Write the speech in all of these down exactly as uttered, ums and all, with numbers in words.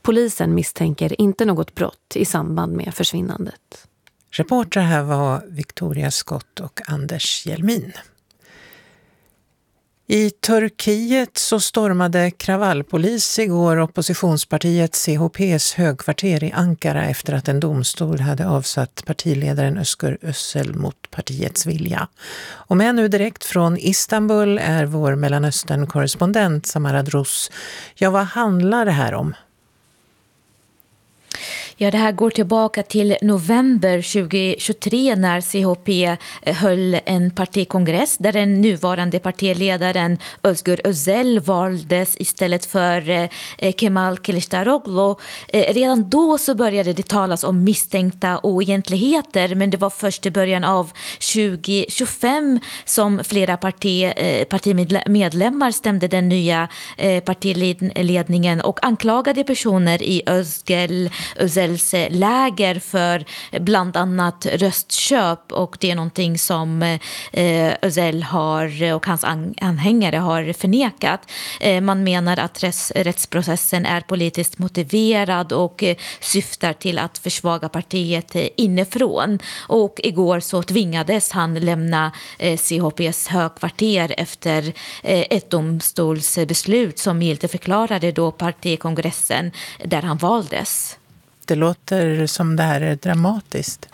Polisen misstänker inte något brott i samband med försvinnandet. Reporter här var Victoria Skott och Anders Hjelmin. I Turkiet så stormade kravallpolis igår oppositionspartiet C H P:s högkvarter i Ankara efter att en domstol hade avsatt partiledaren Özgür Özel mot partiets vilja. Och med nu direkt från Istanbul är vår Mellanöstern-korrespondent Samara Drus. Ja, vad handlar det här om? Ja, det här går tillbaka till november tjugohundratjugotre när C H P höll en partikongress där den nuvarande partiledaren Özgür Özel valdes istället för Kemal Kılıçdaroğlu. Redan då så började det talas om misstänkta oegentligheter, men det var först i början av tjugohundratjugofem som flera parti, partimedlemmar stämde den nya partiledningen och anklagade personer i Özgür Özel läger för bland annat röstköp, och det är någonting som eh, Özel har och hans anhängare har förnekat. Eh, man menar att rätts, rättsprocessen är politiskt motiverad och eh, syftar till att försvaga partiet eh, inifrån. Och igår så tvingades han lämna eh, C H P:s högkvarter efter eh, ett domstolsbeslut som giltigt förklarade då partikongressen där han valdes. Det låter som det här är dramatiskt.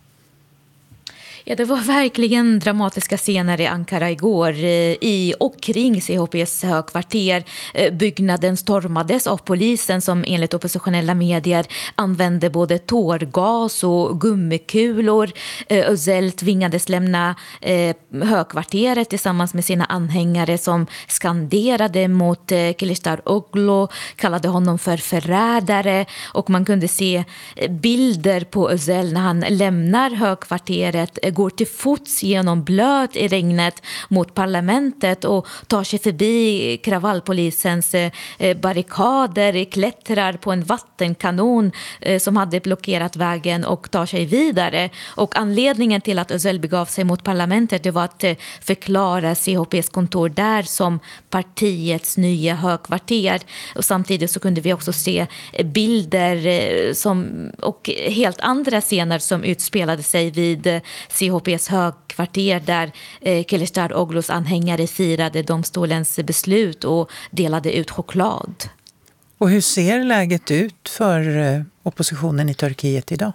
Ja, det var verkligen dramatiska scener i Ankara igår i och kring C H P:s högkvarter. Byggnaden stormades av polisen som enligt oppositionella medier använde både tårgas och gummikulor. Özel tvingades lämna högkvarteret tillsammans med sina anhängare som skanderade mot Kılıçdaroğlu, kallade honom för förrädare, och man kunde se bilder på Özel när han lämnar högkvarteret, går till fots genom blöt i regnet mot parlamentet och tar sig förbi kravallpolisens barrikader, klättrar på en vattenkanon som hade blockerat vägen och tar sig vidare. Och anledningen till att Özel begav sig mot parlamentet, det var att förklara C H P:s kontor där som partiets nya högkvarter. Och samtidigt så kunde vi också se bilder som, och helt andra scener som utspelade sig vid C H P:s högkvarter där eh, Kılıçdaroğlu's anhängare firade domstolens beslut och delade ut choklad. Och hur ser läget ut för eh, oppositionen i Turkiet idag?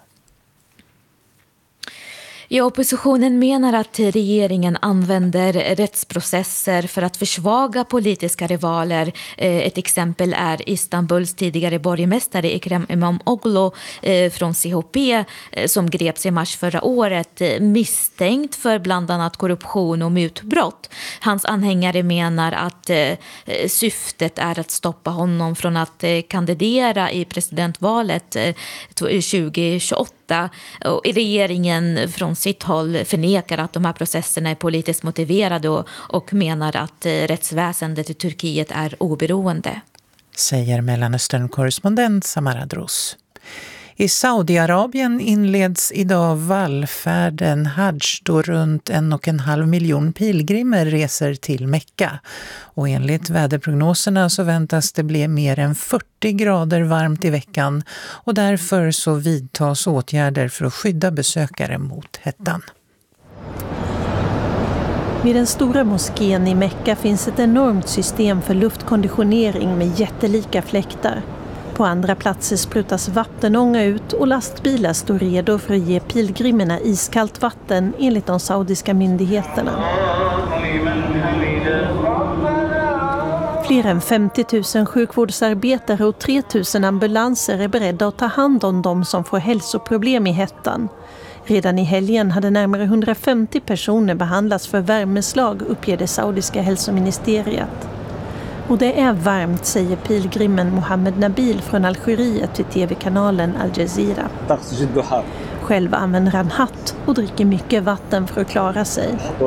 Ja, oppositionen menar att regeringen använder rättsprocesser för att försvaga politiska rivaler. Ett exempel är Istanbuls tidigare borgmästare Ekrem İmamoğlu från C H P som greps i mars förra året misstänkt för bland annat korruption och mutbrott. Hans anhängare menar att syftet är att stoppa honom från att kandidera i presidentvalet tjugohundratjugoåtta. Och regeringen från sitt håll förnekar att de här processerna är politiskt motiverade och, och menar att rättsväsendet i Turkiet är oberoende. Säger Mellanöstern-korrespondent Samara Drus. I Saudiarabien inleds idag vallfärden Hajj då runt en och en halv miljon pilgrimer reser till Mekka. Och enligt väderprognoserna så väntas det bli mer än fyrtio grader varmt i veckan, och därför så vidtas åtgärder för att skydda besökare mot hettan. Vid den stora moskén i Mekka finns ett enormt system för luftkonditionering med jättelika fläktar. På andra platser sprutas vattenånga ut och lastbilar står redo för att ge pilgrimerna iskallt vatten enligt de saudiska myndigheterna. Fler än femtio tusen sjukvårdsarbetare och tre tusen ambulanser är beredda att ta hand om dem som får hälsoproblem i hettan. Redan i helgen hade närmare hundrafemtio personer behandlats för värmeslag, uppger det saudiska hälsoministeriet. Och det är varmt, säger pilgrimen Mohammed Nabil från Algeriet till tv-kanalen Al Jazeera. Själv använder han hatt och dricker mycket vatten för att klara sig.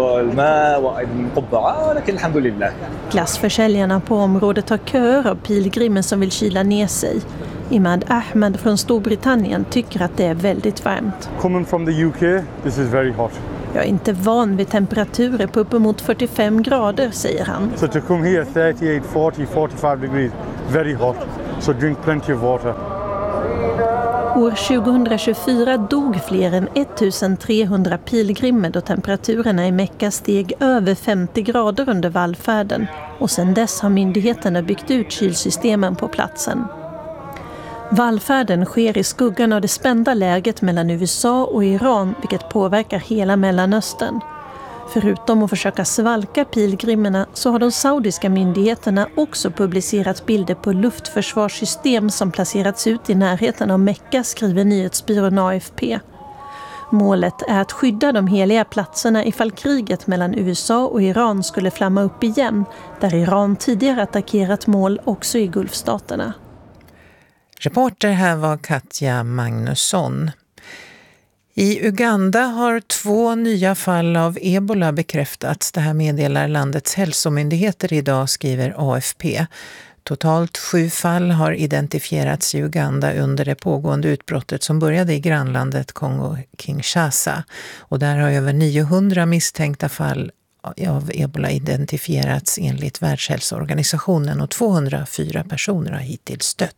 Glassförsäljarna på området har köer av pilgrimer som vill kyla ner sig. Imad Ahmed från Storbritannien tycker att det är väldigt varmt. Coming from the U K, this is very hot. Jag är inte van vid temperaturer på uppemot fyrtiofem grader, säger han. So to come here thirty-eight, forty, forty-five degrees, very hot. So drink plenty of water. År tjugohundratjugofyra dog fler än ettusentrehundra pilgrimer då temperaturerna i Mekka steg över femtio grader under vallfärden, och sedan dess har myndigheterna byggt ut kylsystemen på platsen. Vallfärden sker i skuggan av det spända läget mellan U S A och Iran, vilket påverkar hela Mellanöstern. Förutom att försöka svalka pilgrimerna så har de saudiska myndigheterna också publicerat bilder på luftförsvarssystem som placerats ut i närheten av Mekka, skriver nyhetsbyrån A F P. Målet är att skydda de heliga platserna ifall kriget mellan U S A och Iran skulle flamma upp igen, där Iran tidigare attackerat mål också i Gulfstaterna. Reporter här var Katja Magnusson. I Uganda har två nya fall av ebola bekräftats. Det här meddelar landets hälsomyndigheter idag, skriver A F P. Totalt sju fall har identifierats i Uganda under det pågående utbrottet som började i grannlandet Kongo-Kinshasa. Och där har över niohundra misstänkta fall av ebola identifierats enligt Världshälsoorganisationen, och tvåhundrafyra personer har hittills dött.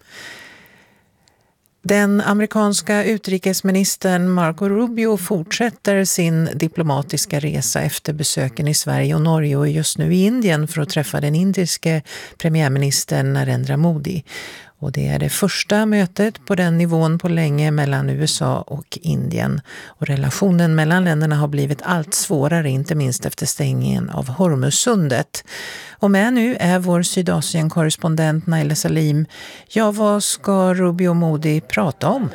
Den amerikanska utrikesministern Marco Rubio fortsätter sin diplomatiska resa efter besöken i Sverige och Norge och just nu i Indien för att träffa den indiske premiärministern Narendra Modi. Och det är det första mötet på den nivån på länge mellan U S A och Indien. Och relationen mellan länderna har blivit allt svårare, inte minst efter stängningen av Hormuzsundet. Och med nu är vår Sydasien-korrespondent Naila Salim. Ja, vad ska Rubio och Modi prata om?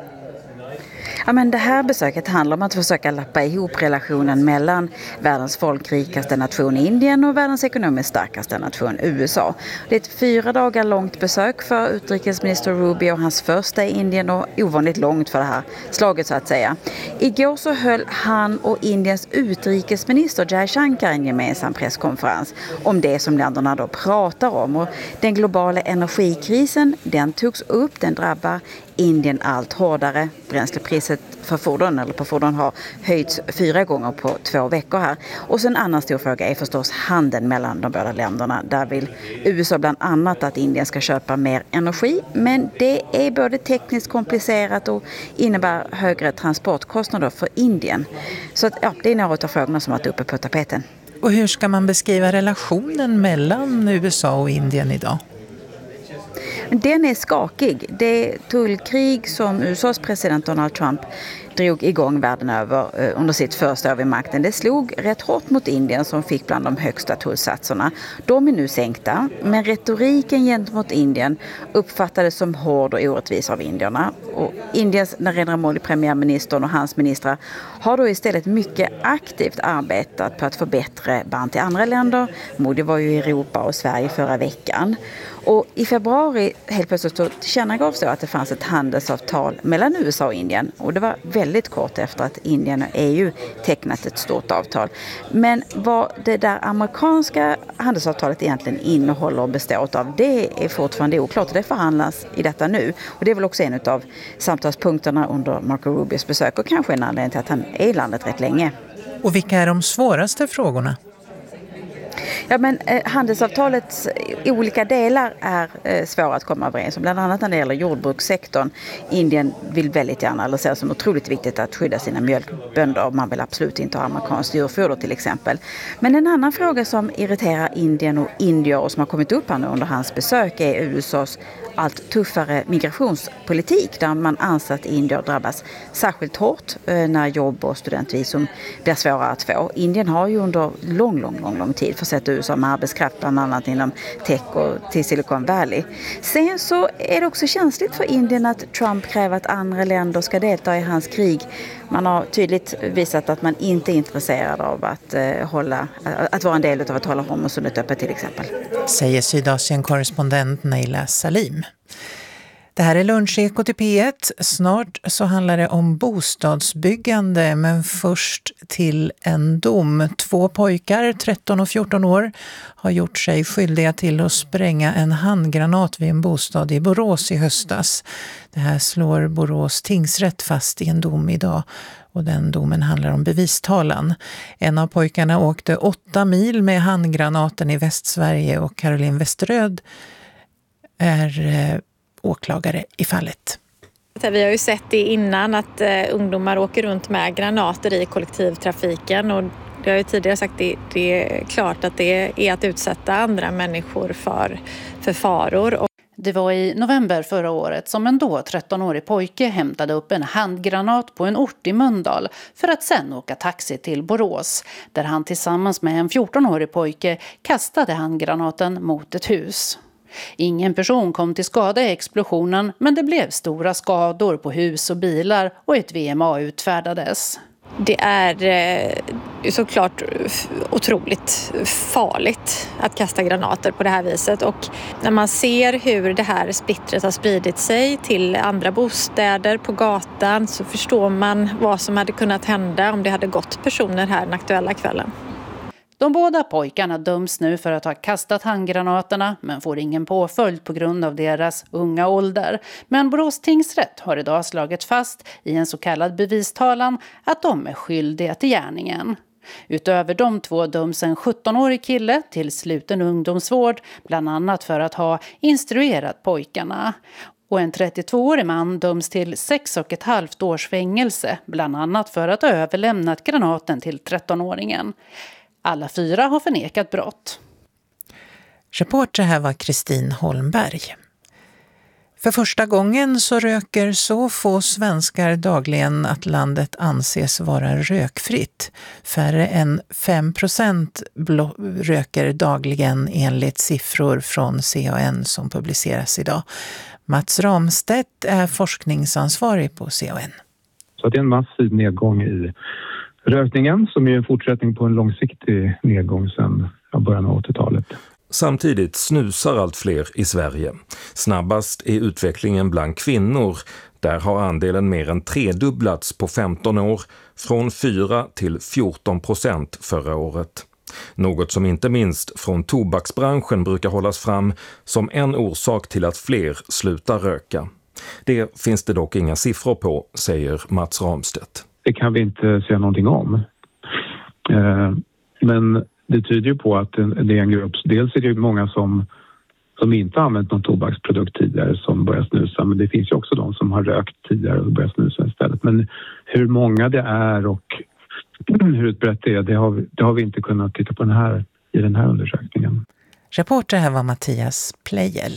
Ja, men det här besöket handlar om att försöka lappa ihop relationen mellan världens folkrikaste nation Indien och världens ekonomiskt starkaste nation U S A. Det är ett fyra dagar långt besök för utrikesminister Rubio och hans första i Indien, och ovanligt långt för det här slaget så att säga. Igår så höll han och Indiens utrikesminister Jaishankar en gemensam presskonferens om det som länderna då pratar om. Och den globala energikrisen, den togs upp, den drabbar Indien allt hårdare. Bränslepriset för fordon eller på fordon har höjts fyra gånger på två veckor här. Och så en annan stor fråga är förstås handeln mellan de båda länderna. Där vill U S A bland annat att Indien ska köpa mer energi, men det är både tekniskt komplicerat och innebär högre transportkostnader för Indien. Så att, ja, det är några av frågorna som har varit uppe på tapeten. Och hur ska man beskriva relationen mellan U S A och Indien idag? Den är skakig. Det tullkrig som U S As president Donald Trump drog igång världen över under sitt första år vid makten. Det slog rätt hårt mot Indien som fick bland de högsta tullsatserna. De är nu sänkta, men retoriken gentemot Indien uppfattades som hård och orättvis av indierna. Och Indiens Narendra Modi, premiärministern och hans ministrar, har då istället mycket aktivt arbetat på att få bättre band till andra länder. Modi var ju i Europa och Sverige förra veckan. Och i februari helt plötsligt så tillkännagavs det att det fanns ett handelsavtal mellan U S A och Indien. Och det var väldigt kort efter att Indien och E U tecknat ett stort avtal. Men vad det där amerikanska handelsavtalet egentligen innehåller och består av, det är fortfarande oklart. Det förhandlas i detta nu. Och det är väl också en av samtalspunkterna under Marco Rubios besök och kanske en anledning till att han är i landet rätt länge. Och vilka är de svåraste frågorna? Ja, men eh, handelsavtalets olika delar är eh, svåra att komma överens om. Bland annat när det gäller jordbrukssektorn. Indien vill väldigt gärna, eller ser det som otroligt viktigt att skydda sina mjölkbönder. Man vill absolut inte ha amerikanskt djurfoder till exempel. Men en annan fråga som irriterar Indien och indier och som har kommit upp här nu under hans besök är U S As allt tuffare migrationspolitik, där man anser att indier drabbas särskilt hårt när jobb och studentvisum blir svårare att få. Indien har ju under lång, lång, lång, lång tid försett U S A med arbetskraft, bland annat inom tech och till Silicon Valley. Sen så är det också känsligt för Indien att Trump kräver att andra länder ska delta i hans krig. Man har tydligt visat att man inte är intresserad av att, eh, hålla, att vara en del av att hålla Hormuzsundet öppet till exempel. Säger Sydasien-korrespondent Naila Salim. Det här är Lunchekot i P ett. Snart så handlar det om bostadsbyggande, men först till en dom. Två pojkar, tretton och fjorton år, har gjort sig skyldiga till att spränga en handgranat vid en bostad i Borås i höstas. Det här slår Borås tingsrätt fast i en dom idag. Och den domen handlar om bevistalan. En av pojkarna åkte åtta mil med handgranaten i Västsverige, och Caroline Westeröd är eh, åklagare i fallet. Vi har ju sett det innan att eh, ungdomar åker runt med granater i kollektivtrafiken, och det har ju tidigare sagt det, det är klart att det är att utsätta andra människor för, för faror. Det var i november förra året som en då trettonårig pojke hämtade upp en handgranat på en ort i Mölndal för att sen åka taxi till Borås, där han tillsammans med en fjortonårig pojke kastade handgranaten mot ett hus. Ingen person kom till skada i explosionen, men det blev stora skador på hus och bilar och ett V M A utfärdades. Det är såklart otroligt farligt att kasta granater på det här viset, och när man ser hur det här splittret har spridit sig till andra bostäder på gatan så förstår man vad som hade kunnat hända om det hade gått personer här den aktuella kvällen. De båda pojkarna döms nu för att ha kastat handgranaterna, men får ingen påföljd på grund av deras unga ålder. Men Borås tingsrätt har idag slagit fast i en så kallad bevistalan att de är skyldiga till gärningen. Utöver de två döms en sjuttonårig kille till sluten ungdomsvård, bland annat för att ha instruerat pojkarna. Och en trettiotvåårig man döms till sex och ett halvt års fängelse, bland annat för att ha överlämnat granaten till trettonåringen. Alla fyra har förnekat brott. Reporter här var Kristin Holmberg. För första gången så röker så få svenskar dagligen att landet anses vara rökfritt. Färre än fem procent blo- röker dagligen enligt siffror från C A N som publiceras idag. Mats Ramstedt är forskningsansvarig på C A N. Så det är en massiv nedgång i rökningen som är en fortsättning på en långsiktig nedgång sedan början av åttiotalet. Samtidigt snusar allt fler i Sverige. Snabbast är utvecklingen bland kvinnor. Där har andelen mer än tredubblats på femton år, från fyra till fjorton procent förra året. Något som inte minst från tobaksbranschen brukar hållas fram som en orsak till att fler slutar röka. Det finns det dock inga siffror på, säger Mats Ramstedt. Det kan vi inte säga någonting om. Men det tyder ju på att det är en grupp. Dels är det ju många som, som inte har använt någon tobaksprodukt tidigare som börjar snusa. Men det finns ju också de som har rökt tidigare och börjar snusa istället. Men hur många det är och hur utbrett det är, det har vi, det har vi inte kunnat titta på den här, i den här undersökningen. Reporter här var Mattias Plejel.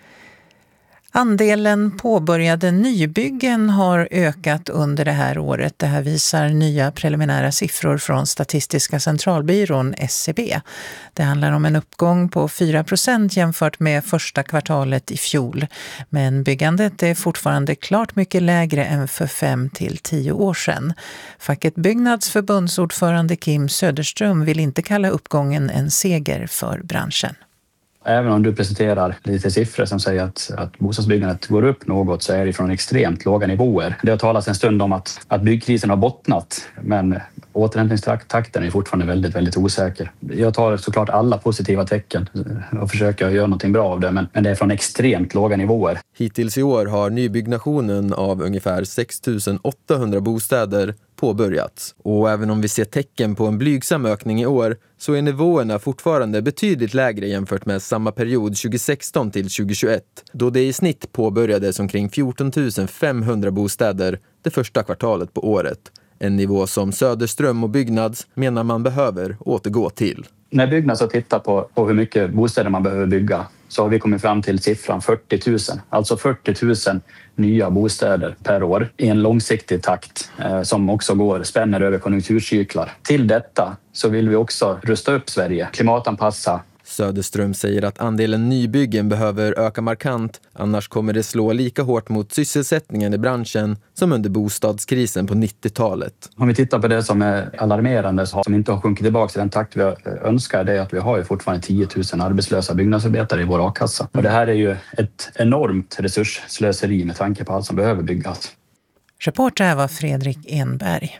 Andelen påbörjade nybyggen har ökat under det här året. Det här visar nya preliminära siffror från Statistiska centralbyrån S C B. Det handlar om en uppgång på fyra procent jämfört med första kvartalet i fjol. Men byggandet är fortfarande klart mycket lägre än för fem till tio år sedan. Facket Byggnads förbundsordförande Kim Söderström vill inte kalla uppgången en seger för branschen. Även om du presenterar lite siffror som säger att, att bostadsbyggandet går upp något, så är det från extremt låga nivåer. Det har talats en stund om att, att byggkrisen har bottnat, men återhämtningstakten är fortfarande väldigt, väldigt osäker. Jag tar såklart alla positiva tecken och försöker göra någonting bra av det, men, men det är från extremt låga nivåer. Hittills i år har nybyggnationen av ungefär sex tusen åttahundra bostäder påbörjats. Och även om vi ser tecken på en blygsam ökning i år, så är nivåerna fortfarande betydligt lägre jämfört med samma period tjugohundrasexton till tjugohundratjugoett, då det i snitt påbörjades omkring fjorton tusen femhundra bostäder det första kvartalet på året. En nivå som Söderström och Byggnads menar man behöver återgå till. När Byggnads har tittat på, på hur mycket bostäder man behöver bygga, så har vi kommit fram till siffran fyrtio tusen. Alltså fyrtio tusen nya bostäder per år i en långsiktig takt eh, som också går spänner över konjunkturcyklar. Till detta så vill vi också rusta upp Sverige, klimatanpassa. Söderström säger att andelen nybyggen behöver öka markant, annars kommer det slå lika hårt mot sysselsättningen i branschen som under bostadskrisen på nittiotalet. Om vi tittar på det som är alarmerande, som inte har sjunkit tillbaka i den takt vi önskar, det är att vi har ju fortfarande tio tusen arbetslösa byggnadsarbetare i vår a-kassa. Och det här är ju ett enormt resursslöseri med tanke på allt som behöver byggas. Reporter här var Fredrik Enberg.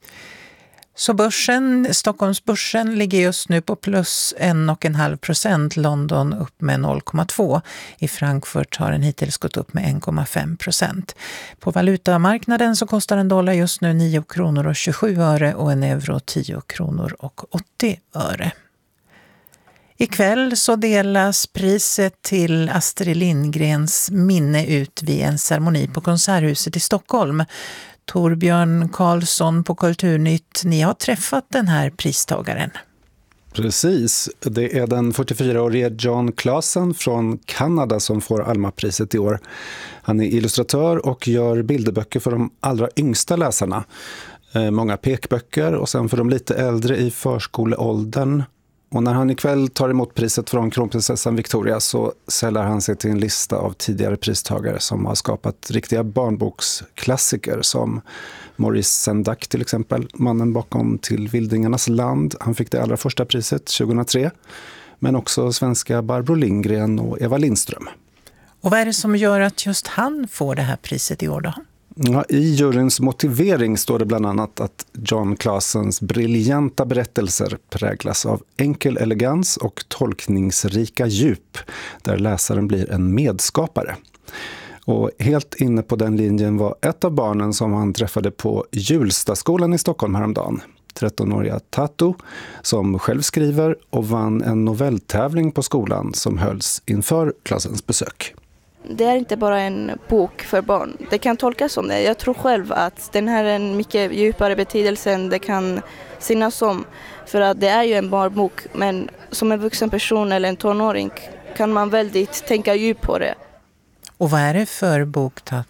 Så börsen, Stockholmsbörsen ligger just nu på plus en och en halv procent, London upp med noll komma två. I Frankfurt har den hittills gått upp med en komma fem procent. På valutamarknaden så kostar en dollar just nu nio kronor och tjugosju öre och en euro tio kronor och åttio öre. Ikväll så delas priset till Astrid Lindgrens minne ut vid en ceremoni på Konserthuset i Stockholm. Torbjörn Karlsson på Kulturnytt, ni har träffat den här pristagaren. Precis, det är den fyrtiofyraårige John Claesen från Kanada som får Alma-priset i år. Han är illustratör och gör bilderböcker för de allra yngsta läsarna. Många pekböcker och sen för de lite äldre i förskoleåldern. Och när han ikväll tar emot priset från kronprinsessan Victoria så säljer han sig till en lista av tidigare pristagare som har skapat riktiga barnboksklassiker som Maurice Sendak till exempel, mannen bakom Till vildingarnas land. Han fick det allra första priset tjugohundratre. Men också svenska Barbro Lindgren och Eva Lindström. Och vad är det som gör att just han får det här priset i år då? Ja, i juryns motivering står det bland annat att John Claesens briljanta berättelser präglas av enkel elegans och tolkningsrika djup, där läsaren blir en medskapare. Och helt inne på den linjen var ett av barnen som han träffade på Hjulstaskolan i Stockholm häromdagen. trettonåriga Tato, som själv skriver och vann en novelltävling på skolan som hölls inför Claesens besök. Det är inte bara en bok för barn. Det kan tolkas som det. Jag tror själv att den här är en mycket djupare betydelse än det kan synas som. För att det är ju en barnbok, men som en vuxen person eller en tonåring kan man väldigt tänka djup på det. Och vad är det för bok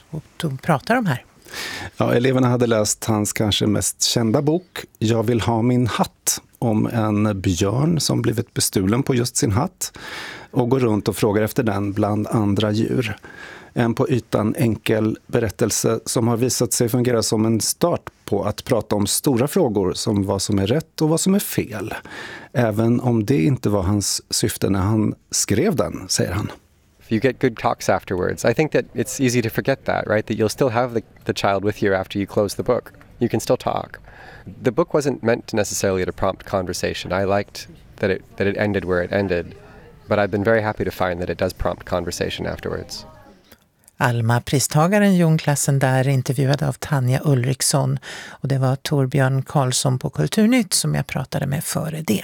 du pratar om här? Ja, eleverna hade läst hans kanske mest kända bok, Jag vill ha min hatt, om en björn som blivit bestulen på just sin hatt och går runt och frågar efter den bland andra djur. En på ytan enkel berättelse som har visat sig fungera som en start på att prata om stora frågor som vad som är rätt och vad som är fel. Även om det inte var hans syfte när han skrev den, säger han. If you get good talks afterwards, I think that it's easy to forget that, right? That you'll still have the, the child with you after you close the book. You can still talk. The book wasn't meant necessarily to prompt conversation. I liked that it that it ended where it ended, but I've been very happy to find that it does prompt conversation afterwards. Alma-pristagaren John Claesen där intervjuad av Tanja Ulriksson, och det var Torbjörn Karlsson på Kulturnytt som jag pratade med före det.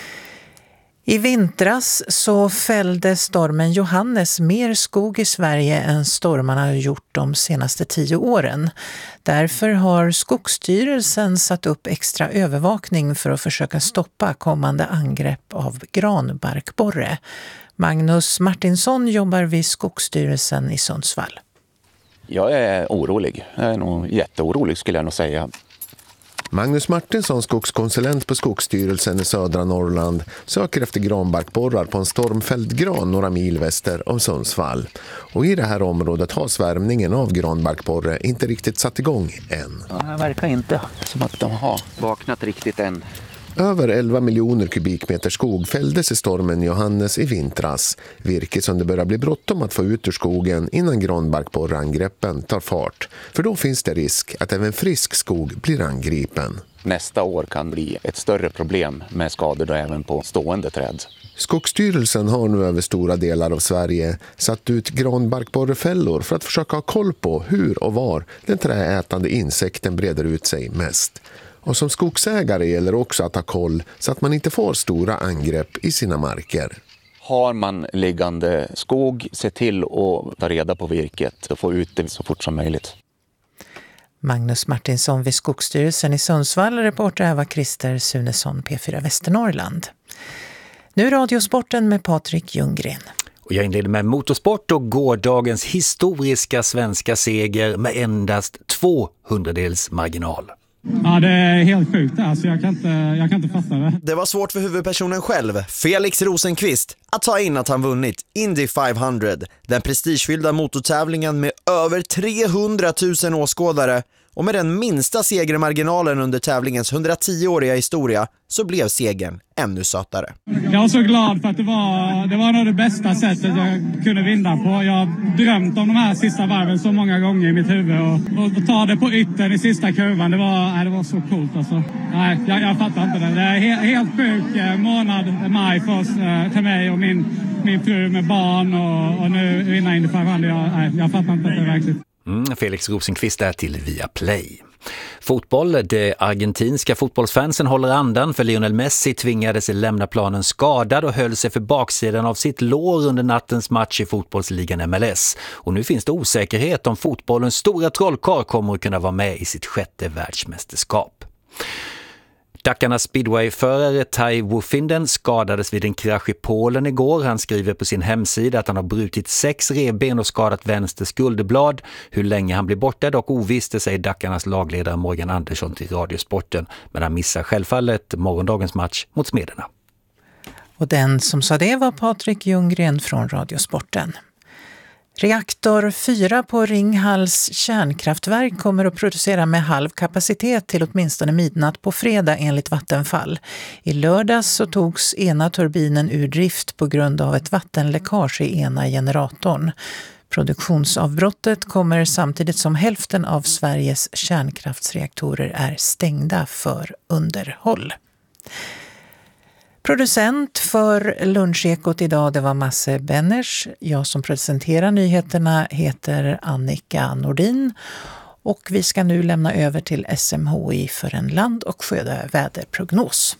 I vintras så fällde stormen Johannes mer skog i Sverige än stormarna har gjort de senaste tio åren. Därför har Skogsstyrelsen satt upp extra övervakning för att försöka stoppa kommande angrepp av granbarkborre. Magnus Martinsson jobbar vid Skogsstyrelsen i Sundsvall. Jag är orolig. Jag är nog jätteorolig skulle jag nog säga. Magnus Martinsson, skogskonsulent på Skogsstyrelsen i södra Norrland, söker efter granbarkborrar på en stormfälld gran några mil väster om Sundsvall. Och i det här området har svärmningen av granbarkborre inte riktigt satt igång än. Ja, det verkar inte som att de har vaknat riktigt än. Över elva miljoner kubikmeter skog fälldes i stormen Johannes i vintras. Virke som det börjar bli bråttom att få ut ur skogen innan granbarkborreangreppen tar fart. För då finns det risk att även frisk skog blir angripen. Nästa år kan bli ett större problem med skador då även på stående träd. Skogsstyrelsen har nu över stora delar av Sverige satt ut granbarkborrefällor för att försöka ha koll på hur och var den träätande insekten breder ut sig mest. Och som skogsägare gäller också att ha koll så att man inte får stora angrepp i sina marker. Har man liggande skog, se till att ta reda på virket och få ut det så fort som möjligt. Magnus Martinsson vid Skogsstyrelsen i Sundsvall, reporter här var Christer Sunesson, P fyra Västernorrland. Nu Radiosporten med Patrik Ljunggren. Och jag inleder med motorsport och gårdagens historiska svenska seger med endast två hundradels marginal. Ja, det är helt sjukt. Alltså, jag, kan inte, jag kan inte fatta det. Det var svårt för huvudpersonen själv, Felix Rosenqvist, att ta in att han vunnit Indy femhundra, den prestigefyllda motortävlingen med över trehundratusen åskådare. Och med den minsta segermarginalen under tävlingens hundratio-åriga historia så blev segern ännu sötare. Jag var så glad för att det var, det var nog det bästa sättet jag kunde vinna på. Jag har drömt om de här sista varven så många gånger i mitt huvud. Och, och, och ta det på yttern i sista kurvan, det var, nej, det var så coolt. Alltså. Nej, jag, jag fattar inte det. Det är helt, helt sjuk månad, maj för oss, till mig och min, min fru med barn. Och, och nu vinna Indy femhundra. Jag, nej, jag fattar inte det verkligen. Mm, Felix Rosenqvist är till Viaplay. Fotboll. De argentinska fotbollsfansen håller andan för Lionel Messi tvingades lämna planen skadad och höll sig för baksidan av sitt lår under nattens match i fotbollsligan M L S. Och nu finns det osäkerhet om fotbollens stora trollkarl kommer att kunna vara med i sitt sjätte världsmästerskap. Dakarnas speedwayförare Tai Wofinden skadades vid en krasch i Polen igår. Han skriver på sin hemsida att han har brutit sex revben och skadat vänster skulderblad. Hur länge han blir borta är dock ovisst, säger Dakarnas lagledare Morgan Andersson till Radiosporten. Men han missar självfallet morgondagens match mot Smederna. Och den som sa det var Patrik Ljunggren från Radiosporten. Reaktor fyra på Ringhals kärnkraftverk kommer att producera med halv kapacitet till åtminstone midnatt på fredag enligt Vattenfall. I lördags så togs ena turbinen ur drift på grund av ett vattenläckage i ena generatorn. Produktionsavbrottet kommer samtidigt som hälften av Sveriges kärnkraftsreaktorer är stängda för underhåll. Producent för Lunchekot idag, det var Masse Benners. Jag som presenterar nyheterna heter Annika Nordin. Och vi ska nu lämna över till S M H I för en land- och sjöväderprognos.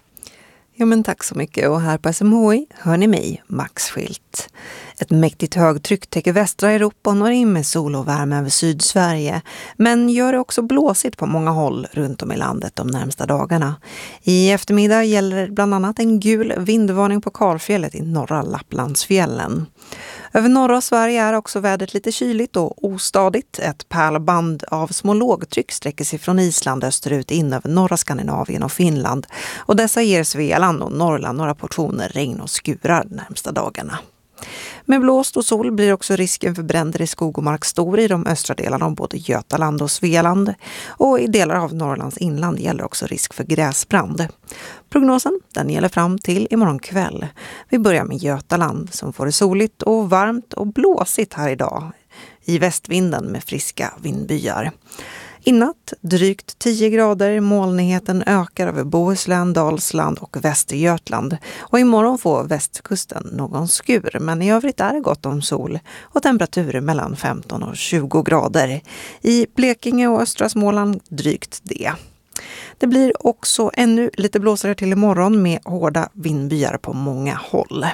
Ja, men tack så mycket. Och här på S M H I hör ni mig, Max Schilt. Ett mäktigt högtryck täcker västra Europa och når in med sol och värme över Sydsverige. Men gör det också blåsigt på många håll runt om i landet de närmsta dagarna. I eftermiddag gäller bland annat en gul vindvarning på Karlfjället i norra Lapplandsfjällen. Över norra Sverige är också vädret lite kyligt och ostadigt. Ett pärlband av små lågtryck sträcker sig från Island österut in över norra Skandinavien och Finland. Och dessa ger Svealand och Norrland några portioner regn och skurar de närmsta dagarna. Med blåst och sol blir också risken för bränder i skog och mark stor i de östra delarna av både Götaland och Svealand. Och i delar av Norrlands inland gäller också risk för gräsbrand. Prognosen den gäller fram till imorgon kväll. Vi börjar med Götaland som får det soligt och varmt och blåsigt här idag i västvinden med friska vindbyar. I natt drygt tio grader, molnigheten ökar över Bohuslän, Dalsland och Västergötland. Och imorgon får västkusten någon skur, men i övrigt är det gott om sol och temperaturer mellan femton och tjugo grader. I Blekinge och östra Småland drygt det. Det blir också ännu lite blåsare till imorgon med hårda vindbyar på många håll.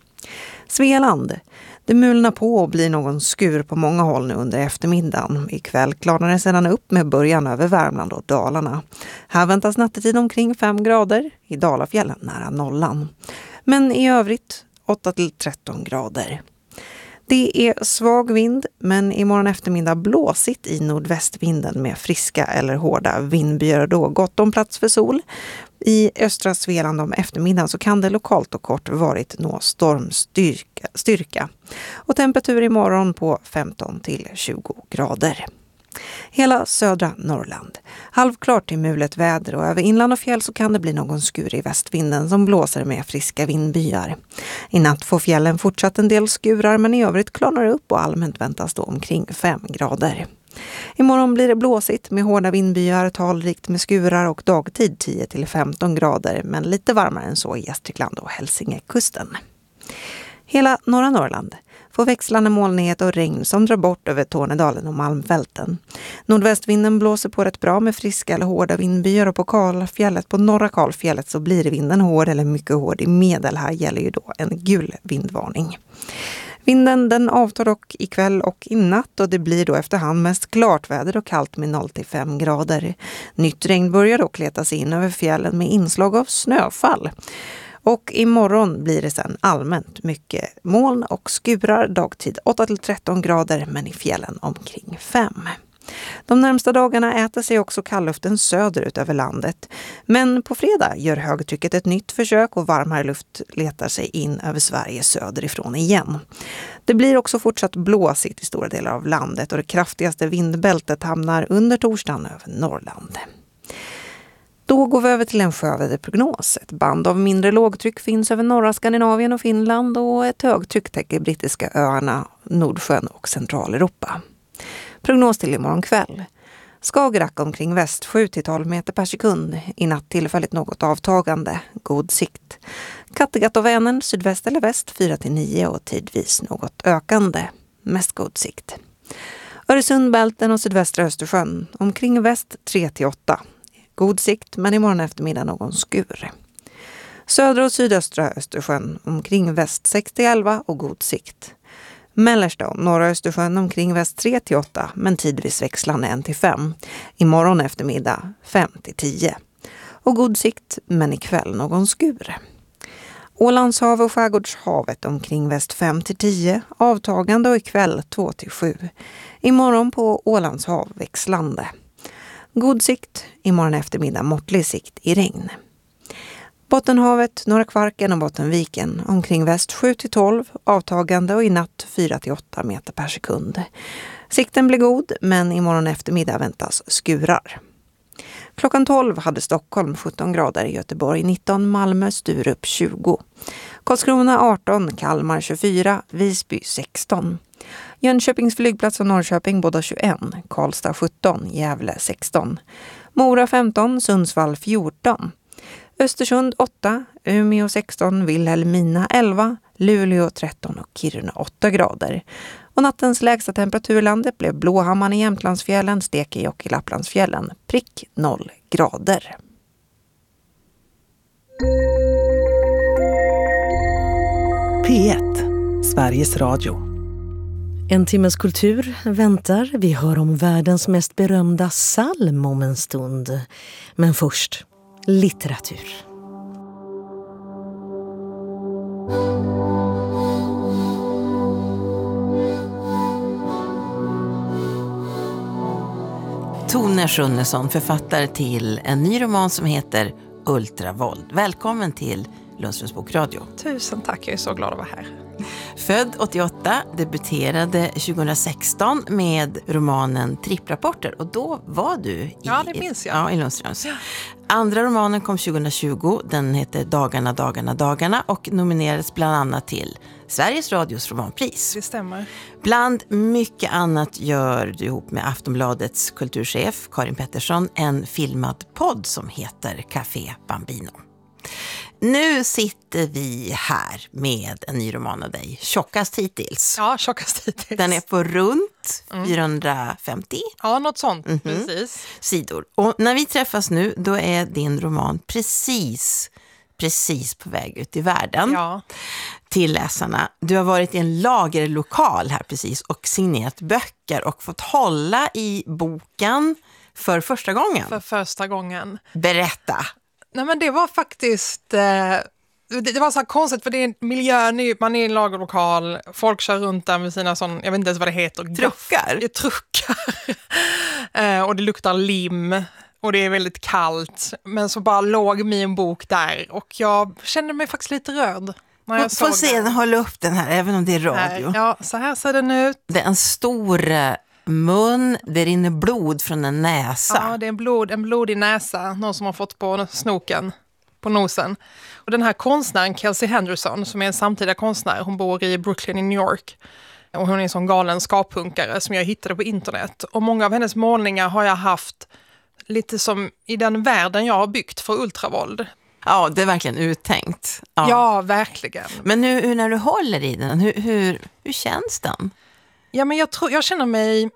Svealand. Det mulnar på och blir någon skur på många håll nu under eftermiddagen. Ikväll klarnar det sedan upp med början över Värmland och Dalarna. Här väntas nattetid omkring fem grader, i Dalafjällen nära nollan. Men i övrigt åtta till tretton grader. Det är svag vind, men imorgon eftermiddag blåsigt i nordvästvinden med friska eller hårda vindbyar då. Gott om plats för sol. I östra Svealand om eftermiddagen så kan det lokalt och kort varit nå stormstyrka. Och temperatur imorgon på femton till tjugo grader. Hela södra Norrland. Halvklart till mulet väder och över inland och fjäll så kan det bli någon skur i västvinden som blåser med friska vindbyar. I natt får fjällen fortsatt en del skurar men i övrigt klarnar det upp och allmänt väntas då omkring fem grader. Imorgon blir det blåsigt med hårda vindbyar, talrikt med skurar och dagtid tio till femton grader men lite varmare än så i Gästrikland och Hälsingekusten. Hela norra Norrland får växlande molnighet och regn som drar bort över Tornedalen och Malmfälten. Nordvästvinden blåser på rätt bra med friska eller hårda vindbyar och på Karlfjället, på norra Karlfjället så blir vinden hård eller mycket hård i medel. Här gäller ju då en gul vindvarning. Vinden den avtar dock ikväll och i natt och det blir då efterhand mest klart väder och kallt med noll till fem grader. Nytt regn börjar dock leta sig in över fjällen med inslag av snöfall. Och imorgon blir det sedan allmänt mycket moln och skurar, dagtid åtta till tretton grader men i fjällen omkring fem. De närmsta dagarna äter sig också kallluften söderut över landet. Men på fredag gör högtrycket ett nytt försök och varmare luft letar sig in över Sverige söderifrån igen. Det blir också fortsatt blåsigt i stora delar av landet och det kraftigaste vindbältet hamnar under torsdagen över Norrland. Då går vi över till en sjöväderprognos. Ett band av mindre lågtryck finns över norra Skandinavien och Finland och ett högtryck täcker brittiska öarna, Nordsjön och Centraleuropa. Prognos till imorgon kväll. Skagerrak omkring väst sju till tolv meter per sekund. I natt tillfälligt något avtagande. God sikt. Kattegatt och Vänern sydväst eller väst fyra till nio och tidvis något ökande. Mest god sikt. Öresundbälten och sydvästra Östersjön omkring väst tre till åtta. God sikt, men imorgon eftermiddag någon skur. Södra och sydöstra Östersjön omkring väst sex till elva och god sikt. Mellersta och norra Östersjön omkring väst tre till åtta, men tidvis växlande en till fem. Imorgon eftermiddag fem till tio. Och god sikt, men ikväll någon skur. Ålandshav och skärgårdshavet omkring väst fem till tio, avtagande och ikväll två till sju. Imorgon på Ålandshav växlande. God sikt, imorgon eftermiddag måttlig sikt i regn. Bottenhavet, Norra Kvarken och Bottenviken omkring väst sju till tolv, avtagande och i natt fyra till åtta meter per sekund. Sikten blir god, men imorgon eftermiddag väntas skurar. Klockan tolv hade Stockholm sjutton grader, Göteborg nitton, Malmö, Sturup tjugo. Karlskrona arton, Kalmar tjugofyra, Visby sexton. Jönköpings flygplats och Norrköping båda tjugoett, Karlstad sjutton, Gävle sexton. Mora femton, Sundsvall fjorton. Östersund åtta, Umeå sexton, Vilhelmina elva, Luleå tretton och Kiruna åtta grader. Och nattens lägsta temperaturlandet blev Blåhamman i Jämtlandsfjällen, Stekenjokk i Lapplandsfjällen, prick noll grader. P ett, Sveriges Radio. En timmes kultur väntar. Vi hör om världens mest berömda psalm om en stund. Men först, litteratur. Tone Schunnesson, författare till en ny roman som heter Ultravåld. Välkommen till Lundströms bokradio. Tusen tack, jag är så glad att vara här. Född åttioåtta, debuterade tjugohundrasexton med romanen Tripprapporter. Och då var du i, ja, det minns jag. Ja, i Lundströms. Ja. Andra romanen kom tjugotjugo, den heter Dagarna, dagarna, dagarna och nominerades bland annat till Sveriges Radios romanpris. Det stämmer. Bland mycket annat gör du ihop med Aftonbladets kulturchef Karin Pettersson en filmad podd som heter Café Bambino. Nu sitter vi här med en ny roman av dig, Tjockast hittills. Ja, Tjockast hittills. Den är på runt mm. fyrahundrafemtio. Ja, något sånt, mm-hmm. precis. Sidor. Och när vi träffas nu, då är din roman precis, precis på väg ut i världen. Ja. Till läsarna. Du har varit i en lagerlokal här precis och signerat böcker och fått hålla i boken för första gången. För första gången. Berätta. Nej, men det var faktiskt, eh, det, det var så här konstigt för det är en miljö, man är i en lagerlokal, folk kör runt där med sina sån, jag vet inte ens vad det heter. Truckar? Gaff, truckar. eh, och det luktar lim och det är väldigt kallt. Men så bara låg min bok där och jag kände mig faktiskt lite röd. När jag Få se, hålla upp den här, även om det är radio. Nej, ja, så här ser den ut. Det är en stor mun, det rinner blod från en näsa. Ja, det är en, blod, en blodig näsa, någon som har fått på snoken, på nosen. Och den här konstnären, Kelsey Henderson, som är en samtida konstnär, hon bor i Brooklyn i New York. Och hon är en sån galen skappunkare som jag hittade på internet. Och många av hennes målningar har jag haft lite som i den världen jag har byggt för ultravåld. Ja, det är verkligen uttänkt. Ja, ja verkligen. Men nu, nu när du håller i den, hur, hur, hur känns den? Ja, men jag tror, jag känner mig...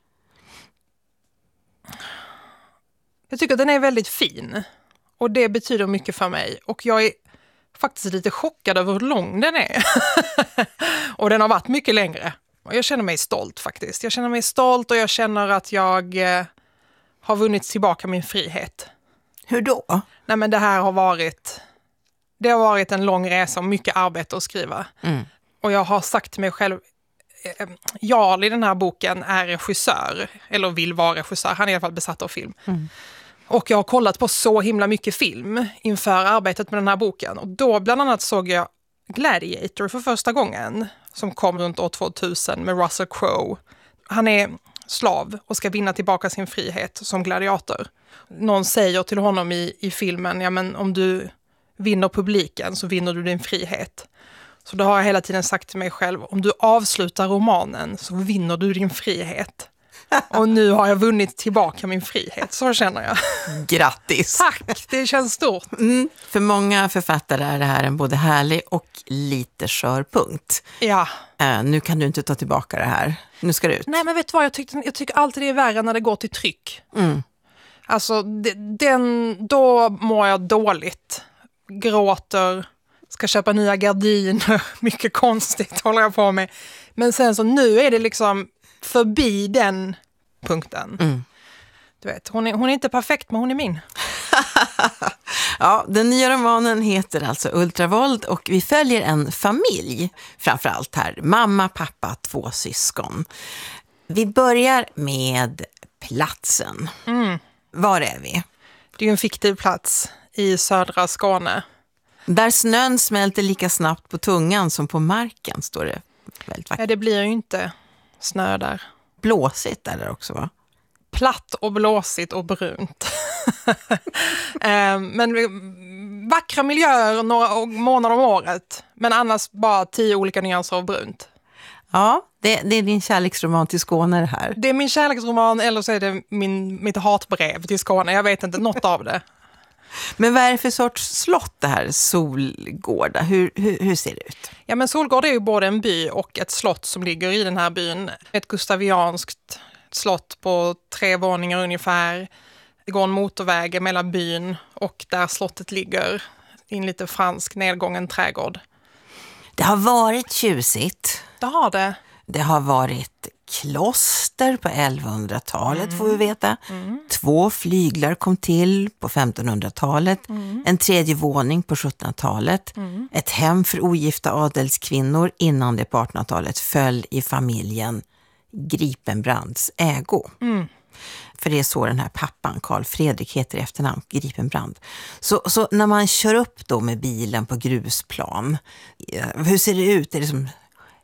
Jag tycker att den är väldigt fin. Och det betyder mycket för mig. Och jag är faktiskt lite chockad över hur lång den är. Och den har varit mycket längre. Och jag känner mig stolt faktiskt. Jag känner mig stolt och jag känner att jag eh, har vunnit tillbaka min frihet. Hur då? Nej, men det här har varit... Det har varit en lång resa och mycket arbete att skriva. Mm. Och jag har sagt till mig själv... Jarl i den här boken är regissör, eller vill vara regissör, han är i alla fall besatt av film. Mm. Och jag har kollat på så himla mycket film inför arbetet med den här boken. Och då bland annat såg jag Gladiator för första gången, som kom runt år tvåtusen med Russell Crowe. Han är slav och ska vinna tillbaka sin frihet som gladiator. Någon säger till honom i, i filmen, ja men om du vinner publiken så vinner du din frihet. Så då har jag hela tiden sagt till mig själv, om du avslutar romanen så vinner du din frihet. Och nu har jag vunnit tillbaka min frihet, så känner jag. Grattis! Tack, det känns stort. Mm, för många författare är det här en både härlig och lite skör punkt. Ja. Uh, nu kan du inte ta tillbaka det här. Nu ska det ut. Nej, men vet du vad? Jag, tyckte, jag tycker alltid det är värre när det går till tryck. Mm. Alltså, den, då mår jag dåligt. Gråter, ska köpa nya gardiner. Mycket konstigt håller jag på med. Men sen så nu är det liksom förbi den punkten. Mm. Du vet, hon är, hon är inte perfekt, men hon är min. Ja, den nya romanen heter alltså Ultravåld och vi följer en familj framförallt här. Mamma, pappa, två syskon. Vi börjar med platsen. Mm. Var är vi? Det är ju en fiktiv plats i södra Skåne. Där snön smälter lika snabbt på tungan som på marken, står det väldigt vackert. Ja, det blir ju inte snö där. Blåsigt där, där också, va? Platt och blåsigt och brunt. Men vackra miljöer några månader om året. Men annars bara tio olika nyanser av brunt. Ja, det, det är din kärleksroman till Skåne det här. Det är min kärleksroman, eller så är det min, mitt hatbrev till Skåne. Jag vet inte, något av det. Men vad är det för sorts slott det här, Solgårda? Hur, hur, hur ser det ut? Ja, men Solgårda är ju både en by och ett slott som ligger i den här byn. Ett gustavianskt slott på tre våningar ungefär. Det går en motorväg mellan byn och där slottet ligger i en lite fransk nedgången trädgård. Det har varit tjusigt. Det har det. Det har varit kloster på elvahundratalet, mm. får vi veta. Mm. Två flyglar kom till på femtonhundratalet. Mm. En tredje våning på sjuttonhundratalet. Mm. Ett hem för ogifta adelskvinnor innan det på artonhundratalet föll i familjen Gripenbrands ägo. Mm. För det är så den här pappan, Carl Fredrik, heter i efternamn, Gripenbrand. Så, så när man kör upp då med bilen på grusplan, hur ser det ut? Är det som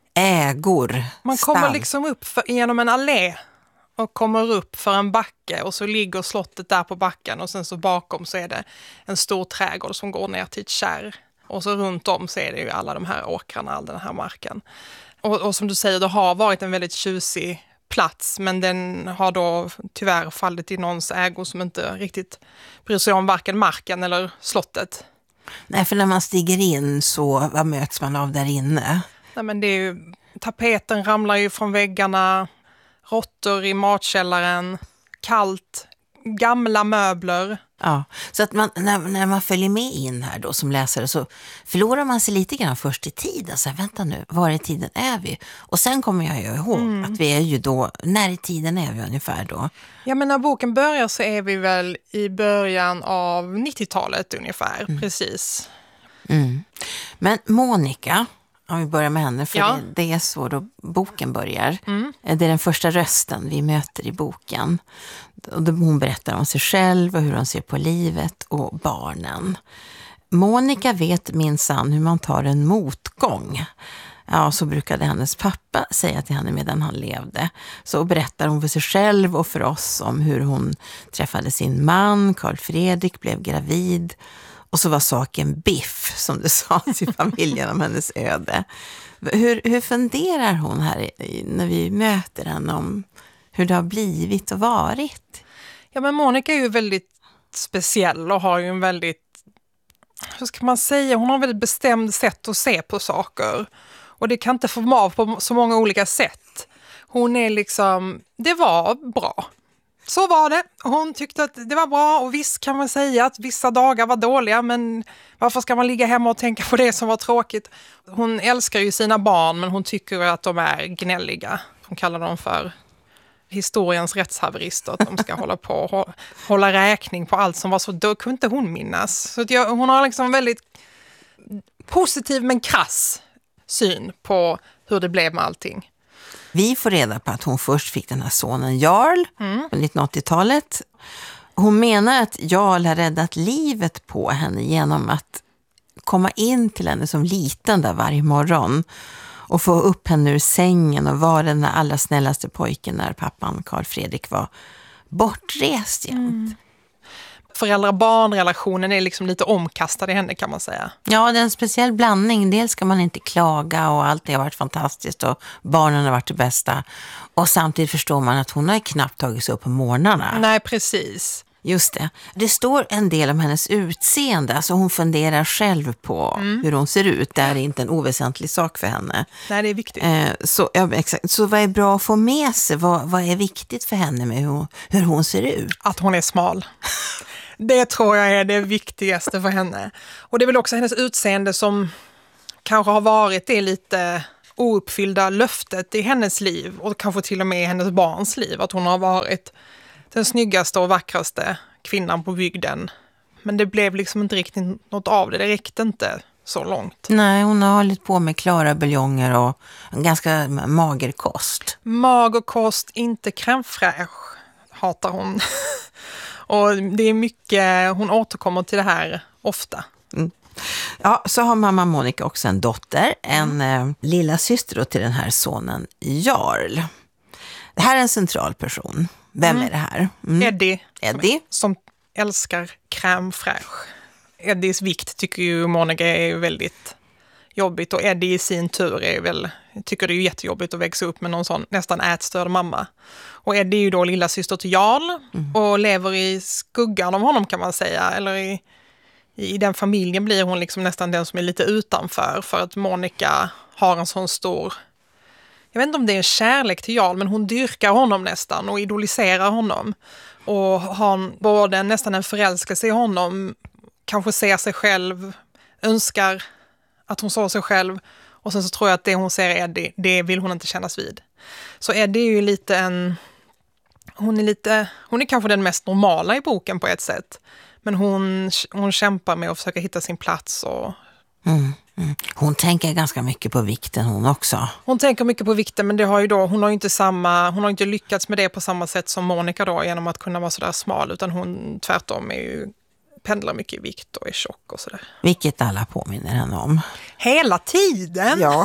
ägor? Man stall? kommer liksom upp för, genom en allé och kommer upp för en backe och så ligger slottet där på backen och sen så bakom så är det en stor trädgård som går ner till ett kärr. Och så runt om så är det ju alla de här åkrarna, all den här marken. Och, och som du säger, det har varit en väldigt tjusig plats, men den har då tyvärr fallit i någons ägo som inte riktigt bryr sig om varken marken eller slottet. Nej, för när man stiger in så vad möts man av där inne? Nej, men det är ju, tapeten ramlar ju från väggarna, råttor i matkällaren, kallt, gamla möbler. Ja, så att man, när, när man följer med in här då som läsare så förlorar man sig lite grann först i tiden. Så här, vänta nu, var i tiden är vi? Och sen kommer jag ju ihåg mm. att vi är ju då, när i tiden är vi ungefär då? Ja, men när boken börjar så är vi väl i början av nittiotalet ungefär, mm. precis. Mm. Men Monica, om vi börjar med henne, för ja. det, det är så då boken börjar. Mm. Det är den första rösten vi möter i boken. Och då hon berättar om sig själv och hur hon ser på livet och barnen. Monica vet minsann hur man tar en motgång. Ja, så brukade hennes pappa säga till henne medan han levde. Så berättar hon för sig själv och för oss om hur hon träffade sin man, Carl Fredrik, blev gravid. Och så var saken biff, som det sades i familjen om hennes öde. Hur, hur funderar hon här när vi möter henne om hur det har blivit och varit? Ja, men Monica är ju väldigt speciell och har ju en väldigt, hur ska man säga, hon har ett väldigt bestämt sätt att se på saker. Och det kan inte få av på så många olika sätt. Hon är liksom, det var bra. Så var det. Hon tyckte att det var bra och visst kan man säga att vissa dagar var dåliga, men varför ska man ligga hemma och tänka på det som var tråkigt? Hon älskar ju sina barn, men hon tycker att de är gnälliga. Hon kallar dem för historiens rättshaverister, att de ska hålla på och hålla räkning på allt som var så, då kunde inte hon minnas. Så att jag, hon har liksom väldigt positiv men krass syn på hur det blev med allting. Vi får reda på att hon först fick den här sonen Jarl mm. på nittonhundraåttiotalet. Hon menar att Jarl har räddat livet på henne genom att komma in till henne som liten där varje morgon och få upp henne ur sängen och vara den allra snällaste pojken när pappan Carl Fredrik var bortrest jämt. Mm. Föräldrar-barn-relationen är liksom lite omkastad i henne, kan man säga. Ja, det är en speciell blandning. Dels ska man inte klaga och allt det har varit fantastiskt och barnen har varit det bästa. Och samtidigt förstår man att hon har knappt tagit sig upp på morgnarna. Nej, precis. Just det. Det står en del om hennes utseende. Alltså hon funderar själv på mm. hur hon ser ut. Det är inte en oväsentlig sak för henne. Nej, det är viktigt. Eh, så, ja, exakt. Så vad är bra att få med sig? Vad, vad är viktigt för henne med hur, hur hon ser ut? Att hon är smal. Det tror jag är det viktigaste för henne. Och det är väl också hennes utseende som kanske har varit det lite ouppfyllda löftet i hennes liv. Och kanske till och med i hennes barns liv. Att hon har varit den snyggaste och vackraste kvinnan på bygden. Men det blev liksom inte riktigt något av det. Det räckte inte så långt. Nej, hon har hållit på med klara buljonger och en ganska mager kost. Mager kost, inte crème fraîche, hatar hon. Och det är mycket, hon återkommer till det här ofta. Mm. Ja, så har mamma Monica också en dotter, en mm. eh, lilla syster då till den här sonen Jarl. Det här är en central person. Vem mm. är det här? Mm. Eddie. Eddie. Som, som älskar crème fraîche. Eddies vikt tycker ju Monica är väldigt jobbigt. Och Eddie i sin tur är väl, tycker det är jättejobbigt att växa upp med någon sån nästan ätstörd mamma. Och Eddie är ju då lilla syster till Jarl. Mm. Och lever i skuggan av honom, kan man säga. Eller i, i den familjen blir hon liksom nästan den som är lite utanför. För att Monica har en sån stor... Jag vet inte om det är en kärlek till Jarl, men hon dyrkar honom nästan och idoliserar honom. Och har både nästan en förälskelse i honom, kanske ser sig själv, önskar att hon såg sig själv. Och sen så tror jag att det hon ser Eddie, det vill hon inte kännas vid. Så Eddie är ju lite en... Hon är, lite, hon är kanske den mest normala i boken på ett sätt. Men hon, hon kämpar med att försöka hitta sin plats och... Mm, mm. Hon tänker ganska mycket på vikten hon också. Hon tänker mycket på vikten, men det har ju då, hon har ju inte samma, hon har inte lyckats med det på samma sätt som Monica då, genom att kunna vara sådär smal, utan hon tvärtom är ju, pendlar mycket i vikt och är tjock och sådär. Vilket alla påminner henne om. Hela tiden! Ja.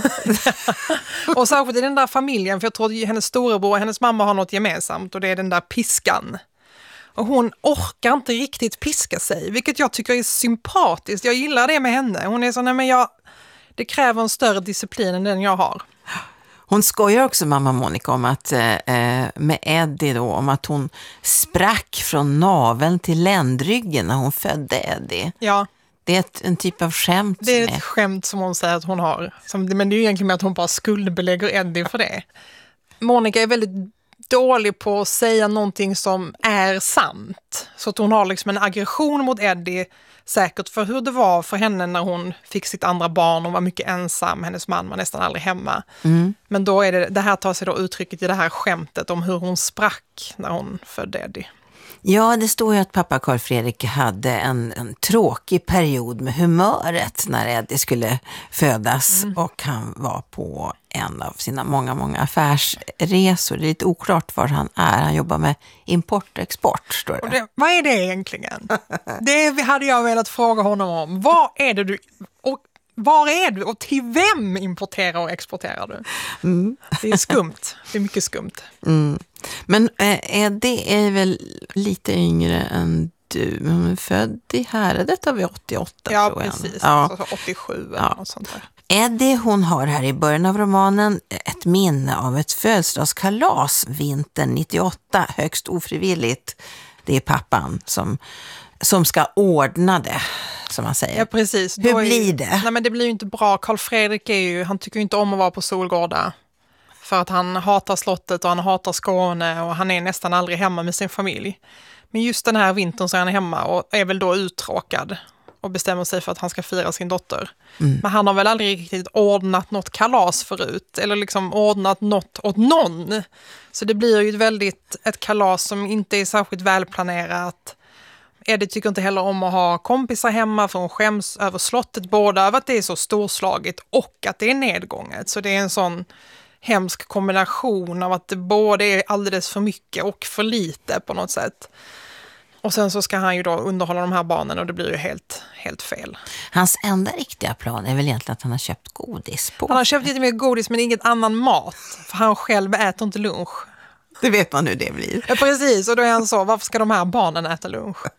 Och särskilt i den där familjen, för jag tror att hennes storebror och hennes mamma har något gemensamt, och det är den där piskan. Och hon orkar inte riktigt piska sig, vilket jag tycker är sympatiskt. Jag gillar det med henne. Hon är så, nej men jag, det kräver en större disciplin än den jag har. Hon skojar också, mamma Monica, om att eh, med Eddie då, om att hon sprack från naveln till ländryggen när hon födde Eddie. Ja. Det är ett, en typ av skämt. Det är ett är... skämt som hon säger att hon har. Som, men det är ju egentligen med att hon bara skuldbelägger Eddie för det. Monica är väldigt dålig på att säga någonting som är sant. Så att hon har liksom en aggression mot Eddie, säkert för hur det var för henne när hon fick sitt andra barn och var mycket ensam. Hennes man var nästan aldrig hemma. Mm. Men då är det, det här tar sig då uttrycket i det här skämtet om hur hon sprack när hon födde Eddie. Ja, det står ju att pappa Carl Fredrik hade en, en tråkig period med humöret när Eddie skulle födas. Mm. Och han var på en av sina många, många affärsresor. Det är lite oklart var han är. Han jobbar med import och export, står det. Och det vad är det egentligen? Det hade jag velat fråga honom om. Vad är det du... Och var är du och till vem importerar och exporterar du? Mm. Det är skumt. Det är mycket skumt. Mm. Men eh, Eddie är väl lite yngre än du. Men är född i Häradet av åttioåtta, ja, tror jag. Precis. Ja, precis. åttiosju eller ja. Något sånt där. Eddie, hon har här i början av romanen ett minne av ett födelsedagskalas vintern nittioåtta, högst ofrivilligt. Det är pappan som, som ska ordna det, som man säger. Ja, precis. Hur Då blir är, det? Nej, men det blir ju inte bra. Carl Fredrik är ju, han tycker ju inte om att vara på Solgårda. För att han hatar slottet och han hatar Skåne och han är nästan aldrig hemma med sin familj. Men just den här vintern så är han hemma och är väl då uttråkad och bestämmer sig för att han ska fira sin dotter. Mm. Men han har väl aldrig riktigt ordnat något kalas förut eller liksom ordnat något åt någon. Så det blir ju ett väldigt ett kalas som inte är särskilt välplanerat. Eddie tycker inte heller om att ha kompisar hemma för hon skäms över slottet, både över att det är så storslaget och att det är nedgånget. Så det är en sån hemsk kombination av att det både är alldeles för mycket och för lite på något sätt. Och sen så ska han ju då underhålla de här barnen och det blir ju helt, helt fel. Hans enda riktiga plan är väl egentligen att han har köpt godis på. Han har köpt lite mer godis men inget annan mat. För han själv äter inte lunch. Det vet man hur det blir. Ja, precis. Och då är han så, varför ska de här barnen äta lunch?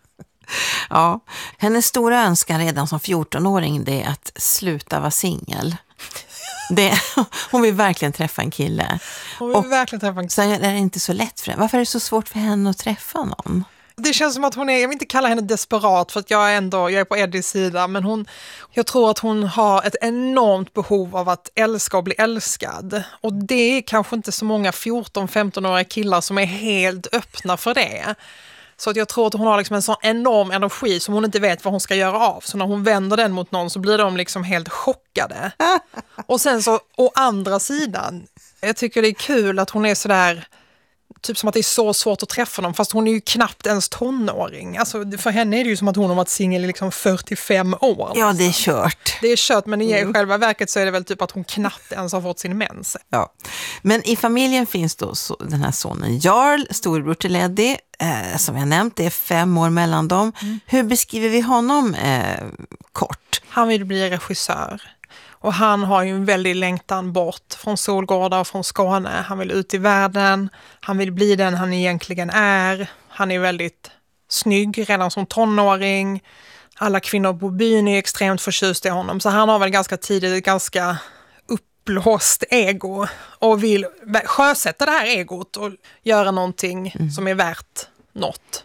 Ja, hennes stora önskan redan som fjortonåring det är att sluta vara singel. Det, hon vill verkligen träffa en kille. Hon vill och verkligen träffa en kille. Så är det inte så lätt för henne. Varför är det så svårt för henne att träffa någon? Det känns som att hon är, jag vill inte kalla henne desperat för att jag är ändå, jag är på Eddies sida, men hon, jag tror att hon har ett enormt behov av att älska och bli älskad. Och det är kanske inte så många fjorton-femton-åriga killar som är helt öppna för det. Så att jag tror att hon har liksom en sån enorm energi som hon inte vet vad hon ska göra av. Så när hon vänder den mot någon så blir de liksom helt chockade. Och sen så, å andra sidan, jag tycker det är kul att hon är sådär, typ som att det är så svårt att träffa dem, fast hon är ju knappt ens tonåring. Alltså för henne är det ju som att hon har varit singel i liksom fyrtiofem år. Ja, det är kört. Det är kört, men i mm. själva verket så är det väl typ att hon knappt ens har fått sin mens. Ja, men i familjen finns då så, den här sonen Jarl, storebror till Eddie, eh, som jag nämnt, det är fem år mellan dem. Mm. Hur beskriver vi honom eh, kort? Han vill bli regissör. Och han har ju en väldig längtan bort från Solgårda och från Skåne. Han vill ut i världen, han vill bli den han egentligen är. Han är väldigt snygg redan som tonåring. Alla kvinnor på byn är extremt förtjusta i honom. Så han har väl ganska tidigt ett ganska uppblåst ego. Och vill sjösätta det här egot och göra någonting mm. som är värt något.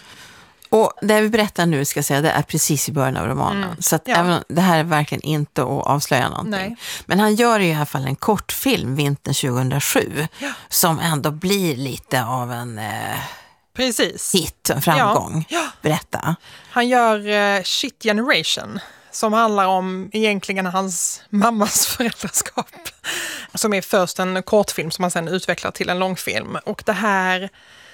Och det vi berättar nu ska jag säga, det är precis i början av romanen. Mm. Så att ja. även, det här är verkligen inte att avslöja någonting. Nej. Men han gör i alla fall en kortfilm vintern tjugohundrasju ja. som ändå blir lite av en eh, precis. hit, en framgång. Ja. Ja. Berätta. Han gör eh, Shit Generation som handlar om egentligen hans mammas föräldraskap. Som är först en kortfilm som han sen utvecklar till en långfilm. Och det här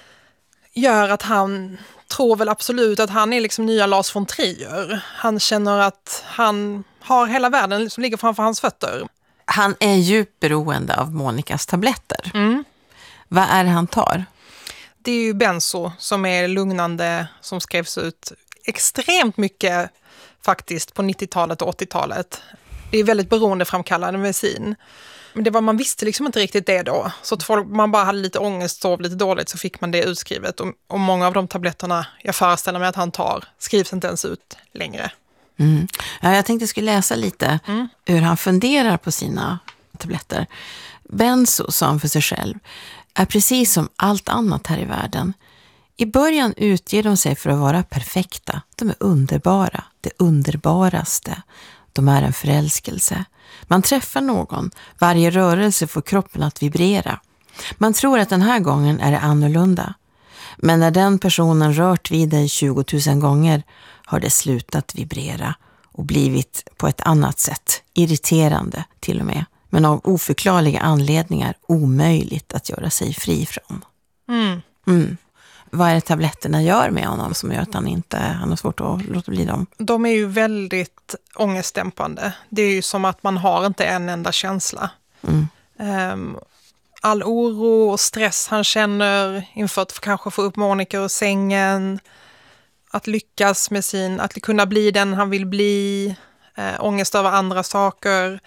gör att han tror väl absolut att han är liksom nya Lars von Trier. Han känner att han har hela världen som ligger framför hans fötter. Han är djupt beroende av Monikas tabletter. Mm. Vad är det han tar? Det är ju benzo som är lugnande, som skrevs ut extremt mycket faktiskt på nittiotalet och åttiotalet. Det är väldigt beroendeframkallande medicin. Men det var, man visste liksom inte riktigt det då. Så att folk, man bara hade lite ångest, sov lite dåligt, så fick man det utskrivet. Och, och många av de tabletterna jag föreställer mig att han tar skrivs inte ens ut längre. Mm. Ja, jag tänkte jag skulle läsa lite mm. hur han funderar på sina tabletter. Benzo, sa han för sig själv, är precis som allt annat här i världen. I början utger de sig för att vara perfekta. De är underbara, det underbaraste. De är en förälskelse. Man träffar någon. Varje rörelse får kroppen att vibrera. Man tror att den här gången är det annorlunda. Men när den personen rört vid dig tjugotusen gånger har det slutat vibrera och blivit på ett annat sätt, irriterande till och med, men av oförklarliga anledningar omöjligt att göra sig fri från. Mm. Mm. Vad är det tabletterna gör med honom som gör att han inte han har svårt att låta bli dem? De är ju väldigt ångestdämpande. Det är ju som att man har inte en enda känsla. Mm. Um, all oro och stress han känner inför att kanske få upp Monica ur sängen, att lyckas med sin, att kunna bli den han vill bli, äh, ångest över andra saker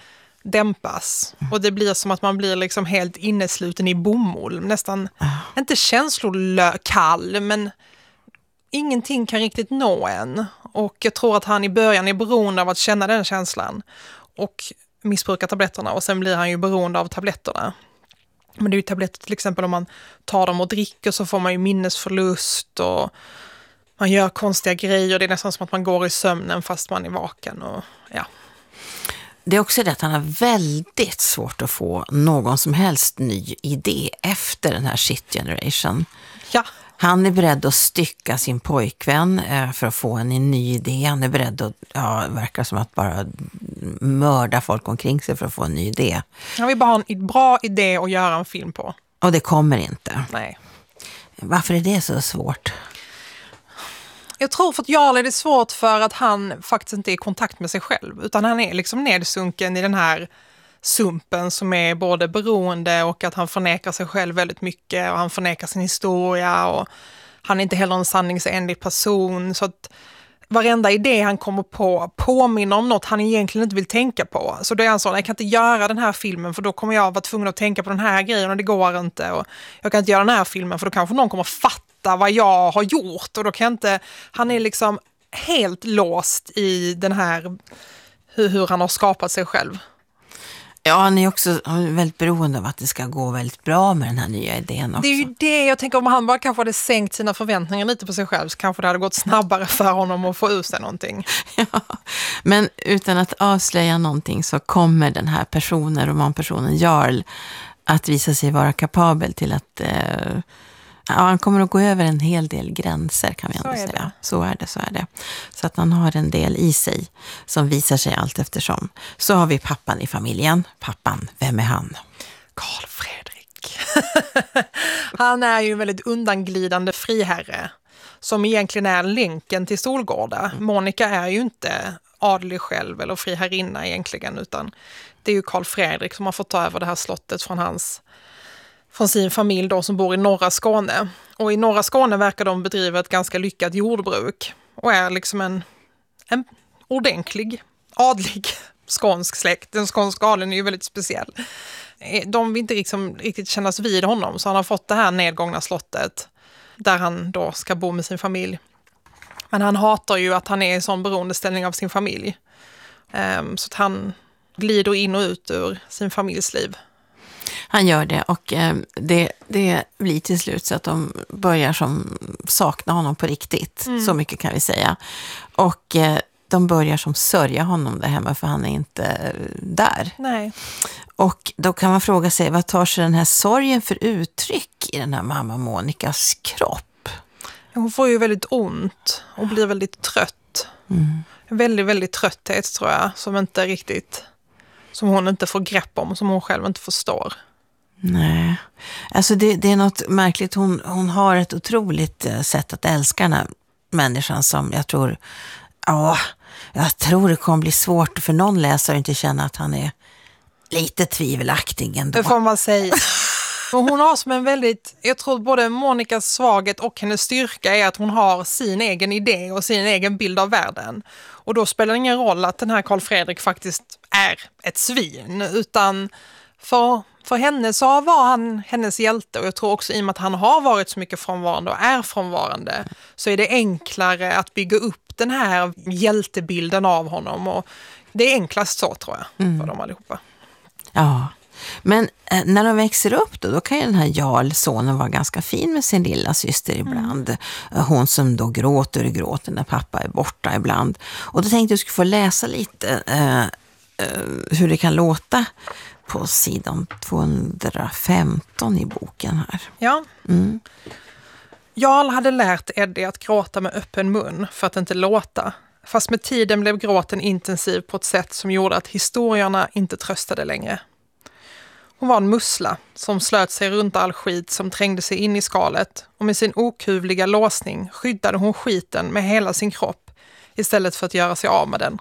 dämpas. Mm. Och det blir som att man blir liksom helt innesluten i bomull. Nästan, oh. inte känslokall, men ingenting kan riktigt nå en. Och jag tror att han i början är beroende av att känna den känslan. Och missbrukar tabletterna. Och sen blir han ju beroende av tabletterna. Men det är ju tabletter till exempel om man tar dem och dricker så får man ju minnesförlust och man gör konstiga grejer. Det är nästan som att man går i sömnen fast man är vaken. Och, ja. Det är också det att han har väldigt svårt att få någon som helst ny idé efter den här shit generation. Ja. Han är beredd att stycka sin pojkvän för att få en ny idé. Han är beredd att, ja, verkar som att bara mörda folk omkring sig för att få en ny idé. Han vill bara ha en bra idé att göra en film på. Och det kommer inte. Nej. Varför är det så svårt? Jag tror för att Jarl är det svårt för att han faktiskt inte är i kontakt med sig själv. Utan han är liksom nedsunken i den här sumpen som är både beroende och att han förnekar sig själv väldigt mycket. Och han förnekar sin historia och han är inte heller en sanningsenlig person. Så att varenda idé han kommer på påminner om något han egentligen inte vill tänka på. Så då är han så, jag kan inte göra den här filmen för då kommer jag vara tvungen att tänka på den här grejen och det går inte. Och jag kan inte göra den här filmen för då kanske någon kommer fatta berätta vad jag har gjort och då kan jag inte, han är liksom helt låst i den här hur, hur han har skapat sig själv. Ja, han är också väldigt beroende av att det ska gå väldigt bra med den här nya idén också. Det är ju det jag tänker, om han bara kanske hade sänkt sina förväntningar lite på sig själv så kanske det hade gått snabbare för honom att få ur sig någonting. Ja, men utan att avslöja någonting så kommer den här personen, romanpersonen Jarl, att visa sig vara kapabel till att eh, ja, han kommer att gå över en hel del gränser kan vi ändå säga. Det. Så är det, så är det. Så att han har en del i sig som visar sig allt eftersom. Så har vi pappan i familjen. Pappan, vem är han? Karl Fredrik. Han är ju en väldigt undanglidande friherre som egentligen är länken till Solgårda. Monica är ju inte adlig själv eller friherrinna egentligen, utan det är ju Karl Fredrik som har fått ta över det här slottet från hans från sin familj då som bor i norra Skåne. Och i norra Skåne verkar de bedriva ett ganska lyckat jordbruk och är liksom en, en ordentlig, adlig skånsk släkt. Den skånska adeln är ju väldigt speciell. De vill inte liksom riktigt kännas vid honom, så han har fått det här nedgångna slottet där han då ska bo med sin familj. Men han hatar ju att han är i sån beroendeställning av sin familj. Um, så att han glider in och ut ur sin familjs liv. Han gör det och eh, det, det blir till slut så att de börjar som sakna honom på riktigt. Mm. Så mycket kan vi säga. Och eh, de börjar som sörja honom där hemma för han är inte eh, där. Nej. Och då kan man fråga sig, vad tar sig den här sorgen för uttryck i den här mamma Monikas kropp? Hon får ju väldigt ont och blir väldigt trött. Mm. Väldigt, väldigt trötthet tror jag, som inte riktigt, som hon inte får grepp om, som hon själv inte förstår. Nej, alltså det, det är något märkligt. Hon, hon har ett otroligt sätt att älska den här människan som jag tror, ja, jag tror det kommer bli svårt för någon läsare att inte känna att han är lite tvivelaktig ändå. Det får man säga. Och hon har som en väldigt, jag tror både Monikas svaghet och hennes styrka är att hon har sin egen idé och sin egen bild av världen. Och då spelar det ingen roll att den här Karl Fredrik faktiskt är ett svin, utan för, för henne så var han hennes hjälte. Och jag tror också i och med att han har varit så mycket frånvarande och är frånvarande så är det enklare att bygga upp den här hjältebilden av honom. Och det är enklast så tror jag mm. för dem allihopa. Ja. Men eh, när de växer upp då, då kan ju den här Jarl, sonen, vara ganska fin med sin lilla syster ibland. Mm. Hon som då gråter och gråter när pappa är borta ibland. Och då tänkte jag att jag skulle få läsa lite eh, eh, hur det kan låta på sidan tvåhundrafemton i boken här. Ja. Mm. Jarl hade lärt Eddie att gråta med öppen mun för att inte låta. Fast med tiden blev gråten intensiv på ett sätt som gjorde att historierna inte tröstade längre. Hon var en mussla som slöt sig runt all skit som trängde sig in i skalet och med sin okuvliga låsning skyddade hon skiten med hela sin kropp istället för att göra sig av med den.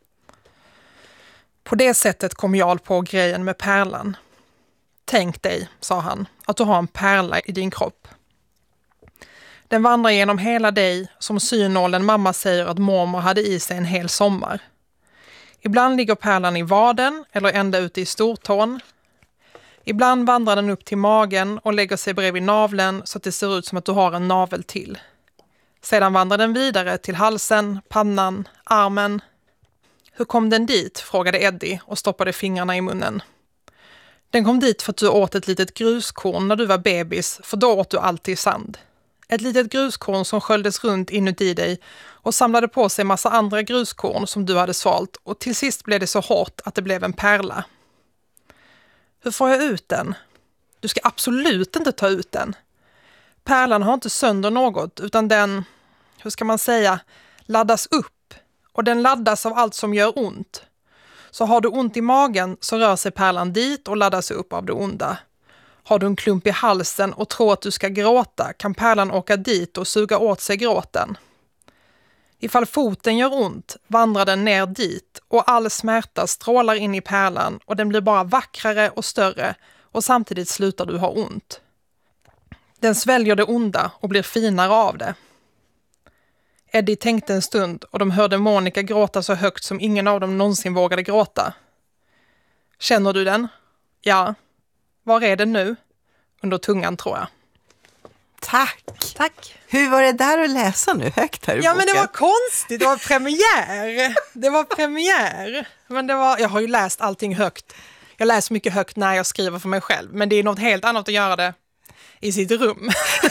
På det sättet kom Jarl på grejen med pärlan. Tänk dig, sa han, att du har en pärla i din kropp. Den vandrar genom hela dig som synålen mamma säger att mormor hade i sig en hel sommar. Ibland ligger pärlan i vaden eller ända ute i stortån. Ibland vandrar den upp till magen och lägger sig bredvid naveln så att det ser ut som att du har en navel till. Sedan vandrar den vidare till halsen, pannan, armen. Hur kom den dit? Frågade Eddie och stoppade fingrarna i munnen. Den kom dit för att du åt ett litet gruskorn när du var bebis, för då åt du alltid sand. Ett litet gruskorn som sköljdes runt inuti dig och samlade på sig massa andra gruskorn som du hade svalt och till sist blev det så hårt att det blev en pärla. Hur får jag ut den? Du ska absolut inte ta ut den. Pärlan har inte sönder något utan den, hur ska man säga, laddas upp. Och den laddas av allt som gör ont. Så har du ont i magen så rör sig pärlan dit och laddas upp av det onda. Har du en klump i halsen och tror att du ska gråta kan pärlan åka dit och suga åt sig gråten. Ifall foten gör ont vandrar den ner dit och all smärta strålar in i pärlan och den blir bara vackrare och större och samtidigt slutar du ha ont. Den sväljer det onda och blir finare av det. Eddie tänkte en stund och de hörde Monica gråta så högt som ingen av dem någonsin vågade gråta. Känner du den? Ja. Var är den nu? Under tungan tror jag. Tack! Tack! Hur var det där att läsa nu högt här i Ja, boken? men det var konstigt. Det var premiär. Det var premiär. Men det var, jag har ju läst allting högt. Jag läser mycket högt när jag skriver för mig själv. Men det är något helt annat att göra det i sitt rum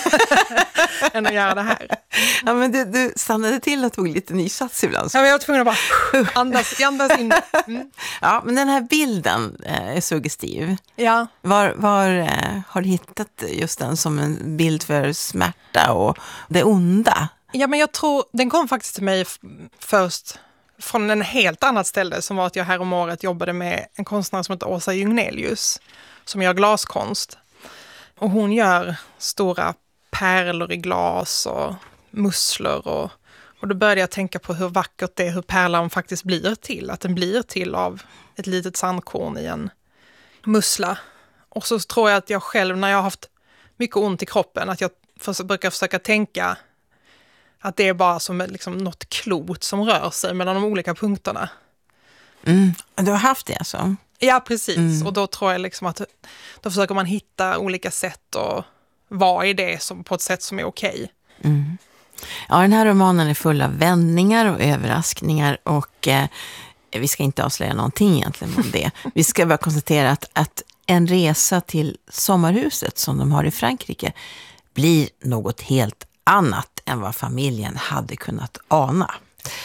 än att göra det här. Ja, men du, du stannade till och tog lite ny sats ibland. Ja, men jag var tvungen att bara andas, andas in. Mm. Ja, men den här bilden är suggestiv. Ja. Var, var eh, har du hittat just den som en bild för smärta och det onda? Ja, men jag tror, den kom faktiskt till mig f- först från en helt annat ställe, som var att jag här om året jobbade med en konstnär som heter Åsa Jungnelius, som gör glaskonst. Och hon gör stora pärlor i glas och musslor. Och, och då började jag tänka på hur vackert det är, hur pärlan faktiskt blir till. Att den blir till av ett litet sandkorn i en mussla. Och så tror jag att jag själv, när jag har haft mycket ont i kroppen, att jag för, brukar försöka tänka att det är bara som liksom något klot som rör sig mellan de olika punkterna. Mm. Du har haft det alltså? Ja, precis. Mm. Och då tror jag liksom att då försöker man hitta olika sätt och vad är det som, på ett sätt som är okej. Mm. Ja, den här romanen är full av vändningar och överraskningar och eh, vi ska inte avslöja någonting egentligen om det. Vi ska bara konstatera att, att en resa till sommarhuset som de har i Frankrike blir något helt annat än vad familjen hade kunnat ana.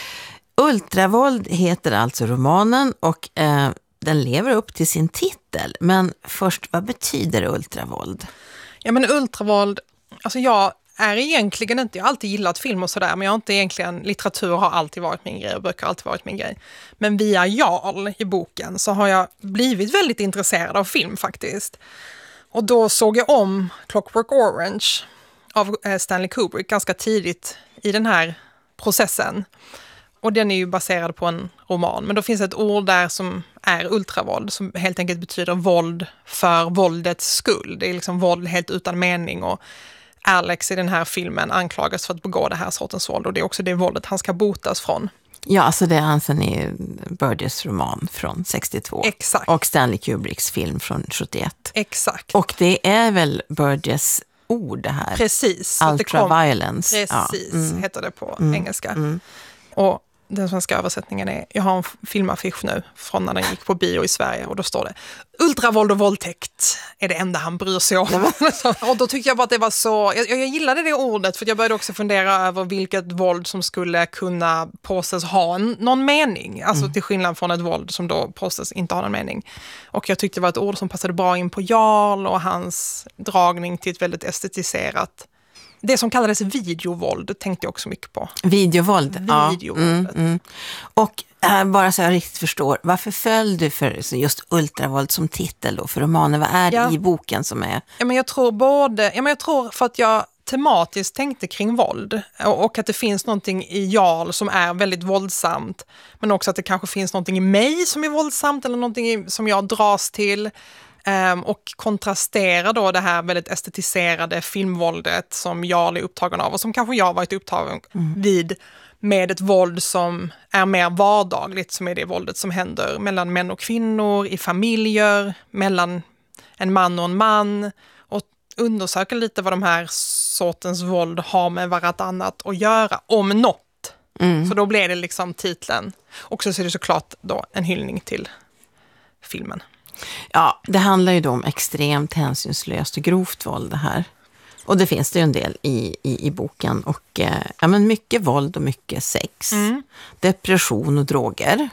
Ultravåld heter alltså romanen och eh, den lever upp till sin titel. Men först, vad betyder ultravåld? Ja, men ultravåld, alltså jag är egentligen inte, jag har alltid gillat film och sådär, men jag har inte egentligen, litteratur har alltid varit min grej och böcker har alltid varit min grej. Men via Jarl i boken så har jag blivit väldigt intresserad av film faktiskt. Och då såg jag om Clockwork Orange av Stanley Kubrick ganska tidigt i den här processen. Och den är ju baserad på en roman. Men då finns ett ord där som är ultravåld, som helt enkelt betyder våld för våldets skull. Det är liksom våld helt utan mening, och Alex i den här filmen anklagas för att begå det här sortens våld, och det är också det våldet han ska botas från. Ja, alltså det är Anthony Burgess roman från sextiotvå. Exakt. Och Stanley Kubricks film från sjuttioett. Exakt. Och det är väl Burgess ord det här? Precis. Ultraviolence. Precis, ja. mm. heter det på mm. engelska. Mm. Och den svenska översättningen är, jag har en filmaffisch nu från när den gick på bio i Sverige, och då står det ultravåld och våldtäkt är det enda han bryr sig om. Och då tyckte jag bara att det var så, jag, jag gillade det ordet, för jag började också fundera över vilket våld som skulle kunna påstås ha en, någon mening. Alltså mm. till skillnad från ett våld som då påstås inte ha någon mening. Och jag tyckte det var ett ord som passade bra in på Jarl och hans dragning till ett väldigt estetiserat. Det som kallades videovåld tänkte jag också mycket på. Videovåld, Videovåldet. ja. Mm, mm. Och äh, bara så jag riktigt förstår, varför föll du för just ultravåld som titel då för romanen? Vad är det ja. i boken som är? Ja, men jag tror både, ja, men jag tror för att jag tematiskt tänkte kring våld, och, och att det finns någonting i Jarl som är väldigt våldsamt, men också att det kanske finns någonting i mig som är våldsamt, eller någonting i, som jag dras till. Um, och kontrastera då det här väldigt estetiserade filmvåldet som Jarl är upptagen av, och som kanske jag varit upptagen mm. vid, med ett våld som är mer vardagligt, som är det våldet som händer mellan män och kvinnor, i familjer, mellan en man och en man, och undersöka lite vad de här sortens våld har med varannat att göra, om något. Mm. Så då blir det liksom titeln. Och så är det såklart då en hyllning till filmen. Ja, det handlar ju då om extremt hänsynslöst och grovt våld det här. Och det finns det ju en del i, i, i boken. Och eh, ja, men mycket våld och mycket sex. Mm. Depression och droger.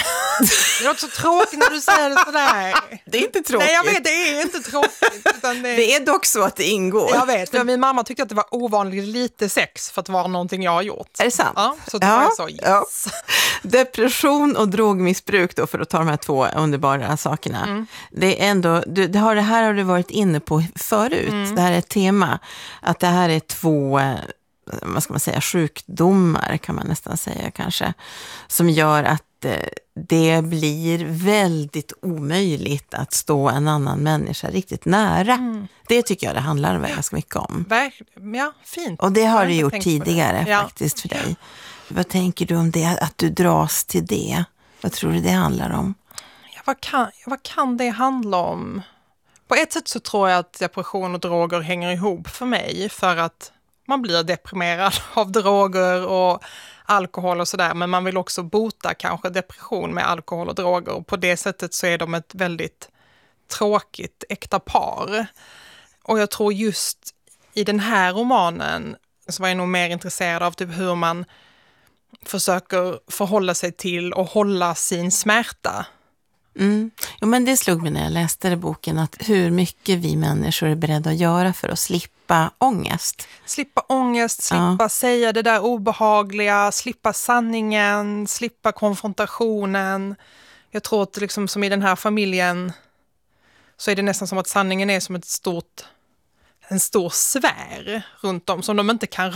Det är också tråkigt när du säger det sådär. Det är inte tråkigt. Nej, jag vet, det är inte tråkigt. Utan det... det är dock så att det ingår. Jag vet, för min mamma tyckte att det var ovanligt lite sex för att vara någonting jag har gjort. Är det sant? Ja, så det ja, var så, yes. ja. Depression och drogmissbruk då, för att ta de här två underbara sakerna. Mm. Det är ändå, du, det, har, det här har du varit inne på förut. Mm. Det här är ett tema. Att det här är två, vad ska man säga, sjukdomar kan man nästan säga kanske. Som gör att det blir väldigt omöjligt att stå en annan människa riktigt nära. Mm. Det tycker jag det handlar ganska mycket om. Ja, fint. Och det har du gjort tidigare ja. faktiskt för dig. Vad tänker du om det, att du dras till det? Vad tror du det handlar om? Ja, vad, kan, vad kan det handla om? På ett sätt så tror jag att depression och droger hänger ihop för mig, för att man blir deprimerad av droger och alkohol och sådär, men man vill också bota kanske depression med alkohol och droger, och på det sättet så är de ett väldigt tråkigt äkta par. Och jag tror just i den här romanen så var jag nog mer intresserad av typ hur man försöker förhålla sig till och hålla sin smärta. Mm. Jo, men det slog mig när jag läste boken, att hur mycket vi människor är beredda att göra för att slippa ångest. Slippa ångest, slippa ja. säga det där obehagliga, slippa sanningen, slippa konfrontationen. Jag tror att liksom, som i den här familjen så är det nästan som att sanningen är som ett stort, en stor sfär runt om som de inte kan